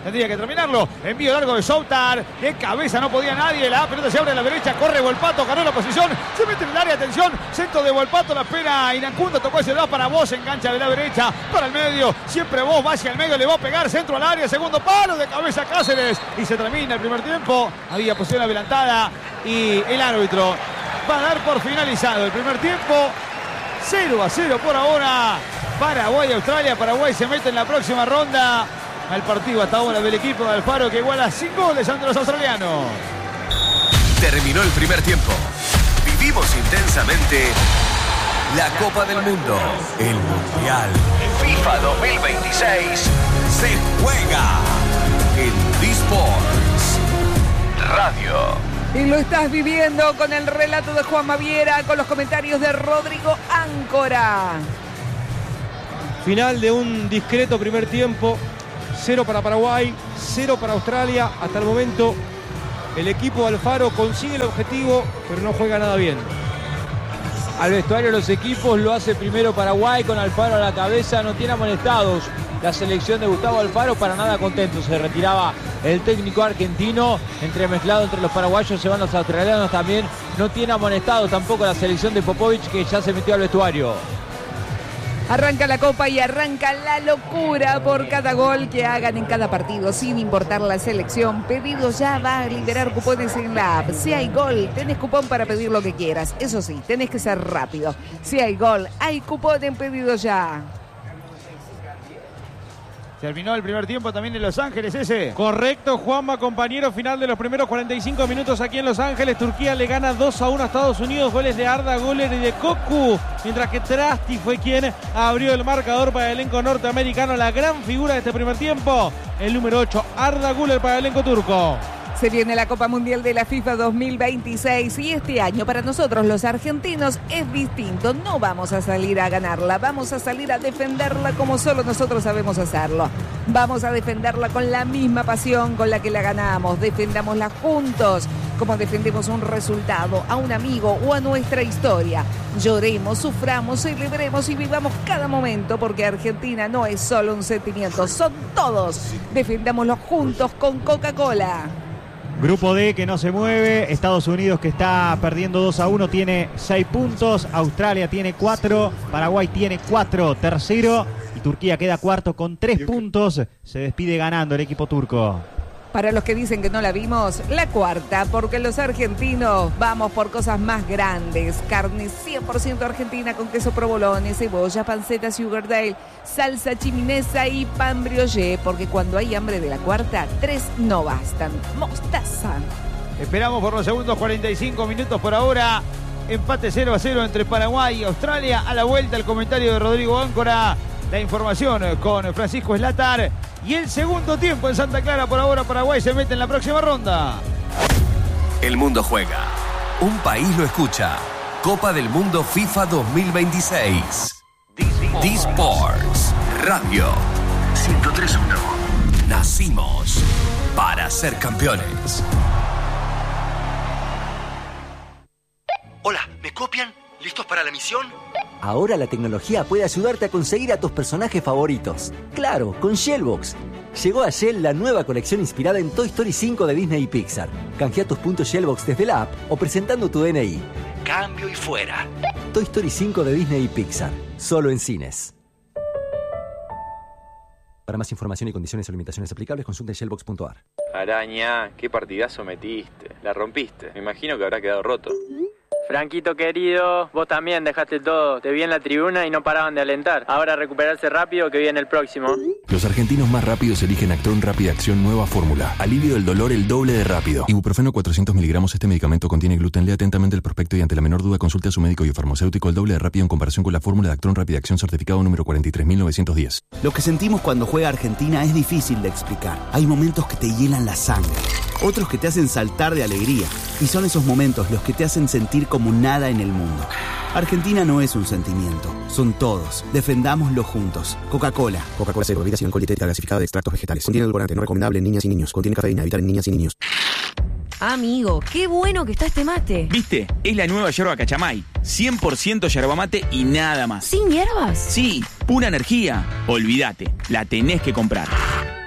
tendría que terminarlo. Envío largo de Soutar, de cabeza no podía nadie, la pelota se abre a la derecha, corre Volpato, ganó la posición, se mete en el área, atención, centro de Volpato, la espera Inancunda, tocó ese 2 para Vos, engancha de la derecha para el medio, siempre Vos va hacia el medio, le va a pegar, centro al área, segundo palo de cabeza Cáceres, y se termina el primer tiempo. Había posición adelantada y el árbitro va a dar por finalizado el primer tiempo. 0-0 por ahora. Paraguay-Australia. Paraguay se mete en la próxima ronda al partido hasta ahora del equipo de Alfaro, que iguala 5 goles ante los australianos. Terminó el primer tiempo. Vivimos intensamente la Copa del Mundo. El Mundial FIFA 2026 se juega en D-Sports Radio. Y lo estás viviendo con el relato de Juan Maviera, con los comentarios de Rodrigo Áncora. Final de un discreto primer tiempo. 0 para Paraguay, 0 para Australia. Hasta el momento el equipo de Alfaro consigue el objetivo, pero no juega nada bien. Al vestuario de los equipos lo hace primero Paraguay con Alfaro a la cabeza, no tiene amonestados. La selección de Gustavo Alfaro para nada contento, se retiraba el técnico argentino, entremezclado entre los paraguayos se van los australianos también, no tiene amonestados tampoco la selección de Popovic, que ya se metió al vestuario. Arranca la Copa y arranca la locura por cada gol que hagan en cada partido, sin importar la selección. Pedido ya va a liberar cupones en la app. Si hay gol, tenés cupón para pedir lo que quieras. Eso sí, tenés que ser rápido. Si hay gol, hay cupón en Pedido Ya. Terminó el primer tiempo también en Los Ángeles ese. Correcto, Juanma, compañero. Final de los primeros 45 minutos aquí en Los Ángeles. Turquía le gana 2-1 a Estados Unidos. Goles de Arda Güler y de Koku. Mientras que Trasti fue quien abrió el marcador para el elenco norteamericano. La gran figura de este primer tiempo, el número 8, Arda Güler para el elenco turco. Se viene la Copa Mundial de la FIFA 2026 y este año para nosotros los argentinos es distinto. No vamos a salir a ganarla, vamos a salir a defenderla como solo nosotros sabemos hacerlo. Vamos a defenderla con la misma pasión con la que la ganamos. Defendámosla juntos, como defendemos un resultado, a un amigo o a nuestra historia. Lloremos, suframos, celebremos y vivamos cada momento, porque Argentina no es solo un sentimiento, son todos. Defendámoslo juntos con Coca-Cola. Grupo D que no se mueve, Estados Unidos que está perdiendo 2-1 tiene 6 puntos, Australia tiene 4, Paraguay tiene 4, tercero, y Turquía queda cuarto con 3 puntos, se despide ganando el equipo turco. Para los que dicen que no la vimos, la cuarta, porque los argentinos vamos por cosas más grandes. Carne 100% argentina con queso provolone, cebolla, panceta, sugardale, salsa chiminesa y pan brioche, porque cuando hay hambre de la cuarta, 3 no bastan. Mostaza. Esperamos por los segundos 45 minutos por ahora. Empate 0-0 entre Paraguay y Australia. A la vuelta el comentario de Rodrigo Áncora. La información con Francisco Slatar. Y el segundo tiempo en Santa Clara. Por ahora Paraguay se mete en la próxima ronda. El mundo juega. Un país lo escucha. Copa del Mundo FIFA 2026. D-Sports Radio 103.1. Nacimos para ser campeones. Hola, ¿me copian? ¿Listos para la misión? Ahora la tecnología puede ayudarte a conseguir a tus personajes favoritos. Claro, con Shellbox. Llegó a Shell la nueva colección inspirada en Toy Story 5 de Disney y Pixar. Canjea tus puntos Shellbox desde la app o presentando tu DNI. Cambio y fuera. Toy Story 5 de Disney y Pixar. Solo en cines. Para más información y condiciones o limitaciones aplicables, consulte shellbox.ar. Araña, qué partidazo metiste. La rompiste. Me imagino que habrá quedado roto. Franquito querido, vos también dejaste todo. Te vi en la tribuna y no paraban de alentar. Ahora recuperarse rápido que viene el próximo. Los argentinos más rápidos eligen Actron Rápida Acción Nueva Fórmula. Alivio del dolor el doble de rápido. Ibuprofeno 400 miligramos. Este medicamento contiene gluten. Lea atentamente el prospecto y ante la menor duda consulte a su médico y o farmacéutico. El doble de rápido en comparación con la fórmula de Actron Rápida Acción certificado número 43.910. Lo que sentimos cuando juega Argentina es difícil de explicar. Hay momentos que te hielan la sangre, otros que te hacen saltar de alegría. Y son esos momentos los que te hacen sentir como nada en el mundo. Argentina no es un sentimiento, son todos. Defendámoslo juntos. Coca-Cola. Coca-Cola Cero, bebida sin alcohol dietética gasificada de extractos vegetales. Contiene edulcorante, no recomendable en niñas y niños. Contiene cafeína, evitar en niñas y niños. Amigo, qué bueno que está este mate. ¿Viste? Es la nueva yerba Cachamay. 100% yerba mate y nada más. ¿Sin hierbas? Sí, pura energía. Olvídate, la tenés que comprar. Ahora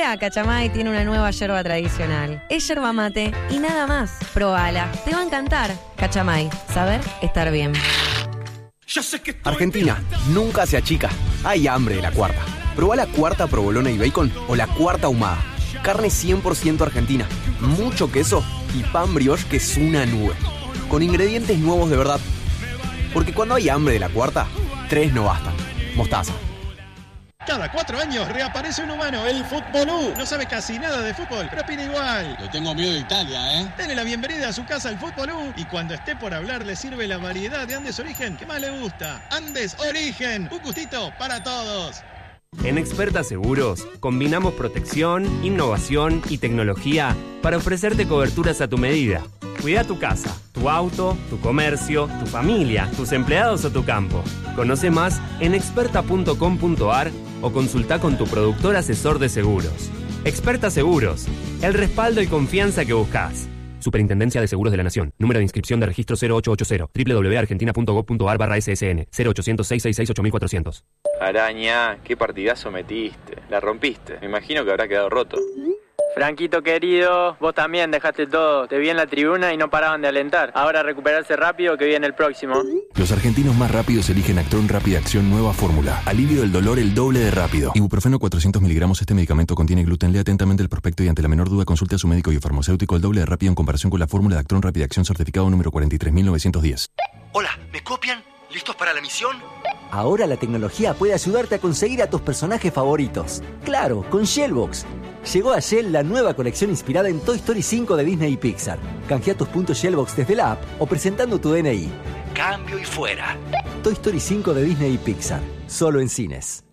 Ahora Cachamay tiene una nueva yerba tradicional. Es yerba mate y nada más. Probala, te va a encantar. Cachamay, saber estar bien. Argentina, nunca se achica. Hay hambre de la cuarta. Probá la cuarta provolona y bacon o la cuarta ahumada. Carne 100% argentina, mucho queso y pan brioche que es una nube. Con ingredientes nuevos de verdad. Porque cuando hay hambre de la cuarta, 3 no bastan. Mostaza. Cada 4 años reaparece un humano, el Futbolú. No sabe casi nada de fútbol, pero opina igual. Le tengo miedo de Italia, ¿eh? Dele la bienvenida a su casa al Futbolú y cuando esté por hablar le sirve la variedad de Andes Origen que más le gusta. Andes Origen, un gustito para todos. En Experta Seguros, combinamos protección, innovación y tecnología para ofrecerte coberturas a tu medida. Cuida tu casa, tu auto, tu comercio, tu familia, tus empleados o tu campo. Conoce más en experta.com.ar o consulta con tu productor asesor de seguros. Experta Seguros, el respaldo y confianza que buscas. Superintendencia de Seguros de la Nación. Número de inscripción de registro 0880. www.argentina.gov.ar/SSN. 0800-666-8400. Araña, qué partidazo metiste. La rompiste. Me imagino que habrá quedado roto. Franquito querido, vos también dejaste todo. Te vi en la tribuna y no paraban de alentar. Ahora recuperarse rápido que viene el próximo. Los argentinos más rápidos eligen Actron Rápida Acción Nueva Fórmula. Alivio del dolor el doble de rápido. Ibuprofeno 400 miligramos. Este medicamento contiene gluten. Lea atentamente el prospecto y ante la menor duda consulte a su médico y farmacéutico el doble de rápido en comparación con la fórmula de Actron Rápida Acción certificado número 43910. Hola, ¿me copian? ¿Listos para la misión? Ahora la tecnología puede ayudarte a conseguir a tus personajes favoritos. Claro, con Shellbox. Llegó a Shell la nueva colección inspirada en Toy Story 5 de Disney y Pixar. Canjea tus puntos Shellbox desde la app o presentando tu DNI. Cambio y fuera. Toy Story 5 de Disney y Pixar. Solo en cines.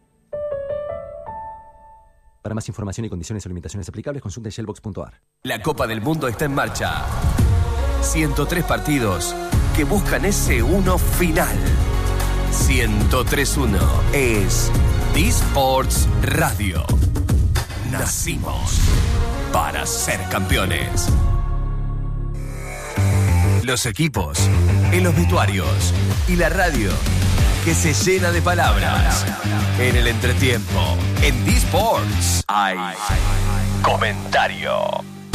Para más información y condiciones o limitaciones aplicables, consulte shellbox.ar. La Copa del Mundo está en marcha. 103 partidos que buscan ese uno final. 103.1 es D-Sports Radio. Nacimos para ser campeones. Los equipos, en los vestuarios y la radio que se llena de palabras. En el entretiempo, en D-Sports hay comentario.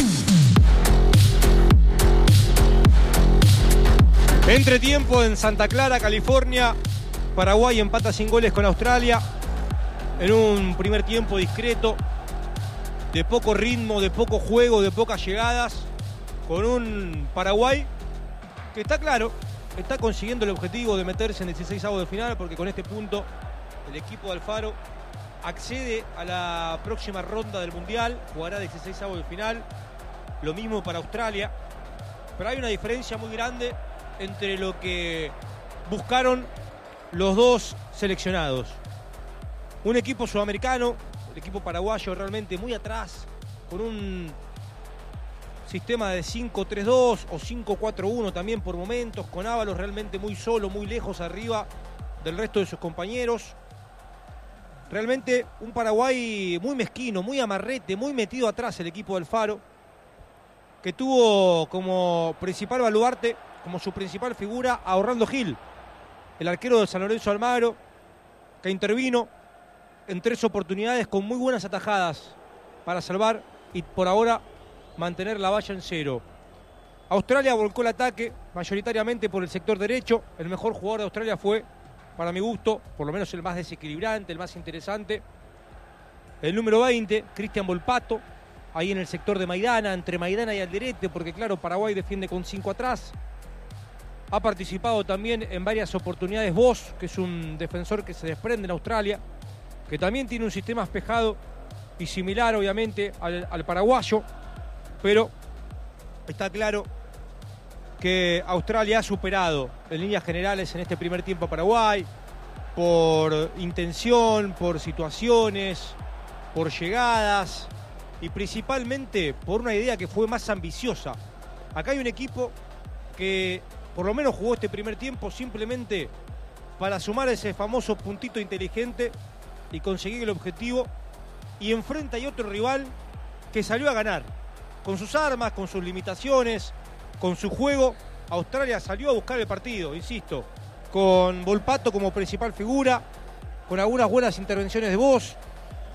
Entretiempo en Santa Clara, California. Paraguay empata sin goles con Australia. En un primer tiempo discreto, de poco ritmo, de poco juego, de pocas llegadas. Con un Paraguay que está claro, está consiguiendo el objetivo de meterse en 16avos de final, porque con este punto el equipo de Alfaro accede a la próxima ronda del Mundial, jugará 16avos de final. Lo mismo para Australia. Pero hay una diferencia muy grande entre lo que buscaron los dos seleccionados. Un equipo sudamericano, el equipo paraguayo realmente muy atrás, con un sistema de 5-3-2 o 5-4-1 también por momentos, con Ábalos realmente muy solo, muy lejos arriba del resto de sus compañeros. Realmente un Paraguay muy mezquino, muy amarrete, muy metido atrás el equipo del Faro, que tuvo como principal baluarte, como su principal figura, a Orlando Gil, el arquero de San Lorenzo Almagro, que intervino en 3 oportunidades con muy buenas atajadas para salvar y por ahora mantener la valla en 0. Australia volcó el ataque mayoritariamente por el sector derecho. El mejor jugador de Australia fue, para mi gusto, por lo menos el más desequilibrante, el más interesante, el número 20, Cristian Volpato, ahí en el sector de Maidana, entre Maidana y Alderete, porque claro, Paraguay defiende con 5 atrás. Ha participado también en varias oportunidades Vos, que es un defensor que se desprende en Australia, que también tiene un sistema espejado y similar obviamente al paraguayo, pero está claro que Australia ha superado en líneas generales en este primer tiempo a Paraguay, por intención, por situaciones, por llegadas y principalmente por una idea que fue más ambiciosa. Acá hay un equipo que por lo menos jugó este primer tiempo simplemente para sumar ese famoso puntito inteligente y conseguir el objetivo, y enfrente hay otro rival que salió a ganar con sus armas, con sus limitaciones, con su juego. Australia salió a buscar el partido, insisto, con Volpato como principal figura, con algunas buenas intervenciones de Vos,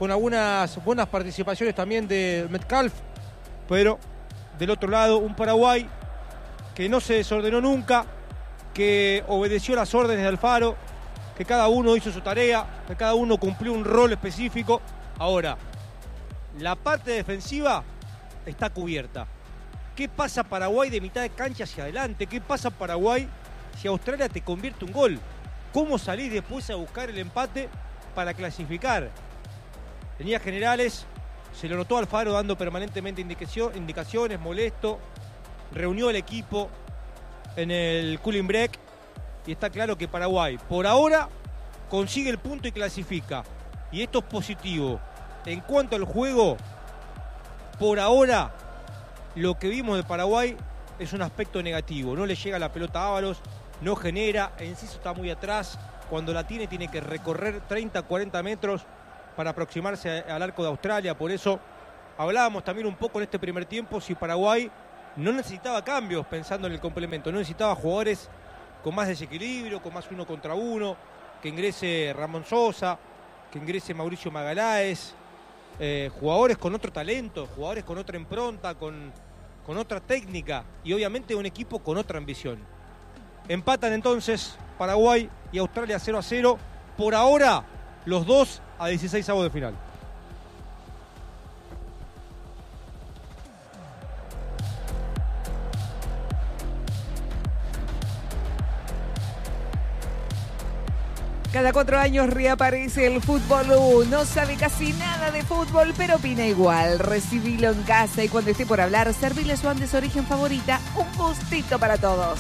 con algunas buenas participaciones también de Metcalf, pero del otro lado un Paraguay que no se desordenó nunca, que obedeció las órdenes de Alfaro, que cada uno hizo su tarea, que cada uno cumplió un rol específico. Ahora, la parte defensiva está cubierta. ¿Qué pasa Paraguay de mitad de cancha hacia adelante? ¿Qué pasa Paraguay si Australia te convierte un gol? ¿Cómo salís después a buscar el empate para clasificar? En líneas generales, se lo notó Alfaro dando permanentemente indicaciones, molesto. Reunió el equipo en el cooling break y está claro que Paraguay, por ahora, consigue el punto y clasifica. Y esto es positivo. En cuanto al juego, por ahora, lo que vimos de Paraguay es un aspecto negativo. No le llega la pelota a Ábalos, no genera, Enciso está muy atrás. Cuando la tiene que recorrer 30, 40 metros para aproximarse al arco de Australia. Por eso hablábamos también un poco en este primer tiempo si Paraguay no necesitaba cambios pensando en el complemento. No necesitaba jugadores con más desequilibrio, con más 1 contra 1, que ingrese Ramón Sosa, que ingrese Mauricio Magaláes, jugadores con otro talento, jugadores con otra impronta, con otra técnica y obviamente un equipo con otra ambición. Empatan entonces Paraguay y Australia 0-0. Por ahora, los dos a 16avos de final. Cada 4 años reaparece el Fútbol U. No sabe casi nada de fútbol, pero opina igual. Recibilo en casa y cuando esté por hablar, servile su Andes Origen favorita. Un gustito para todos.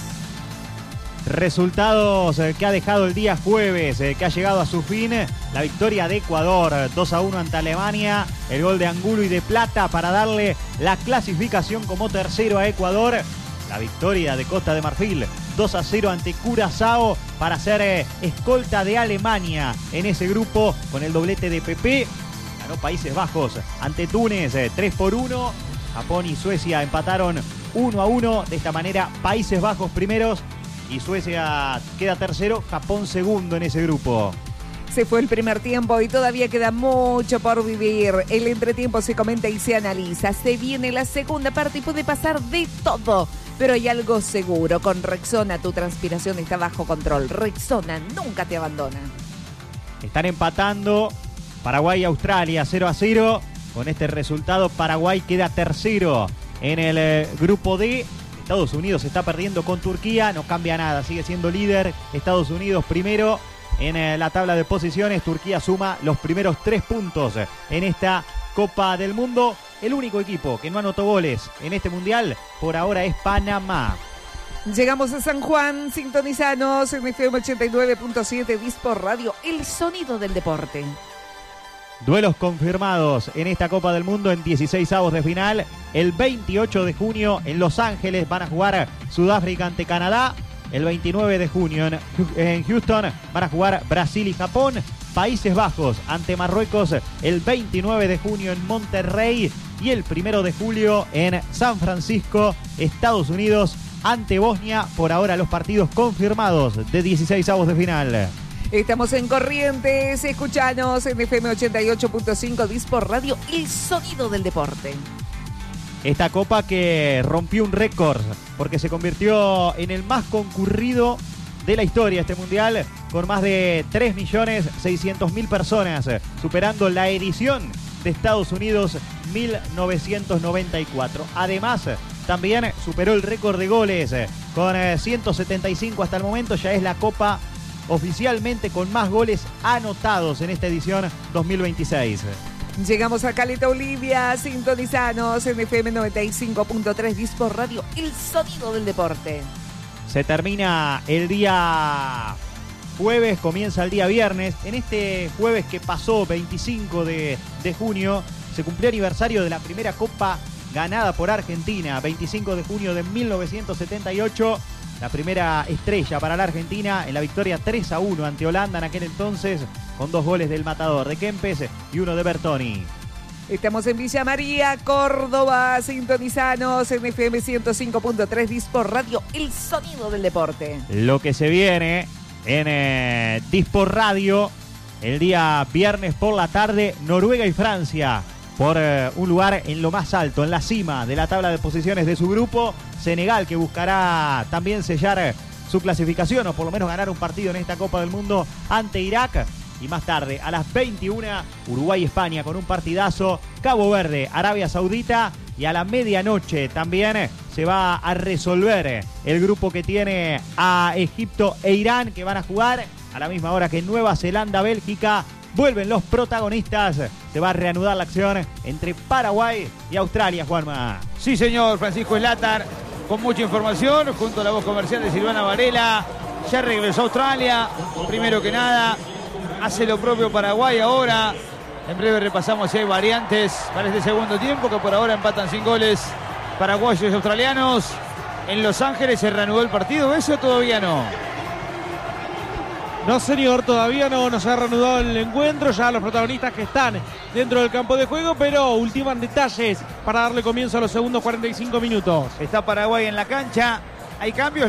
Resultados que ha dejado el día jueves, que ha llegado a su fin. La victoria de Ecuador, 2-1 ante Alemania. El gol de Angulo y de Plata para darle la clasificación como tercero a Ecuador. La victoria de Costa de Marfil, 2-0 ante Curazao para ser escolta de Alemania en ese grupo con el doblete de Pepe. Ganó Países Bajos ante Túnez 3-1. Japón y Suecia empataron 1-1. De esta manera Países Bajos primeros y Suecia queda tercero, Japón segundo en ese grupo. Se fue el primer tiempo y todavía queda mucho por vivir. El entretiempo se comenta y se analiza. Se viene la segunda parte y puede pasar de todo. Pero hay algo seguro. Con Rexona tu transpiración está bajo control. Rexona nunca te abandona. Están empatando Paraguay y Australia 0-0. Con este resultado Paraguay queda tercero en el grupo D. Estados Unidos está perdiendo con Turquía. No cambia nada. Sigue siendo líder. Estados Unidos primero. En la tabla de posiciones, Turquía suma los primeros 3 puntos en esta Copa del Mundo. El único equipo que no anotó goles en este Mundial por ahora es Panamá. Llegamos a San Juan, sintonizanos en FM 89.7 Dispor Radio, el sonido del deporte. Duelos confirmados en esta Copa del Mundo en 16avos de final. El 28 de junio en Los Ángeles van a jugar Sudáfrica ante Canadá. El 29 de junio en Houston van a jugar Brasil y Japón. Países Bajos ante Marruecos el 29 de junio en Monterrey. Y el 1 de julio en San Francisco, Estados Unidos ante Bosnia. Por ahora los partidos confirmados de 16avos de final. Estamos en Corrientes, escuchanos en FM 88.5 Dispor Radio, el sonido del deporte. Esta copa que rompió un récord porque se convirtió en el más concurrido de la historia este mundial, con más de 3.600.000 personas, superando la edición de Estados Unidos 1994. Además, también superó el récord de goles con 175 hasta el momento. Ya es la copa oficialmente con más goles anotados en esta edición 2026. Llegamos a Caleta Olivia, sintonizanos en FM 95.3 Dispor Radio, el sonido del deporte. Se termina el día jueves, comienza el día viernes. En este jueves que pasó, 25 de junio, se cumplió aniversario de la primera copa ganada por Argentina, 25 de junio de 1978. La primera estrella para la Argentina en la victoria 3-1 ante Holanda en aquel entonces, con 2 goles del matador de Kempes y 1 de Bertoni. Estamos en Villa María, Córdoba, sintonizanos en FM 105.3 Dispor Radio, el sonido del deporte. Lo que se viene en Dispor Radio el día viernes por la tarde, Noruega y Francia por un lugar en lo más alto, en la cima de la tabla de posiciones de su grupo. Senegal, que buscará también sellar su clasificación o por lo menos ganar un partido en esta Copa del Mundo ante Irak. Y más tarde, a las 21, Uruguay y España con un partidazo. Cabo Verde, Arabia Saudita. Y a la medianoche también se va a resolver el grupo que tiene a Egipto e Irán, que van a jugar a la misma hora que Nueva Zelanda, Bélgica. Vuelven los protagonistas. Se va a reanudar la acción entre Paraguay y Australia, Juanma. Sí, señor, Francisco Slatar, con mucha información, junto a la voz comercial de Silvana Varela. Ya regresó a Australia, primero que nada. Hace lo propio Paraguay ahora. En breve repasamos si hay variantes para este segundo tiempo, que por ahora empatan sin goles paraguayos y australianos. En Los Ángeles se reanudó el partido, ¿eso todavía no? No, señor, todavía no se ha reanudado el encuentro. Ya los protagonistas que están dentro del campo de juego, pero ultiman detalles para darle comienzo a los segundos 45 minutos. Está Paraguay en la cancha. Hay cambios.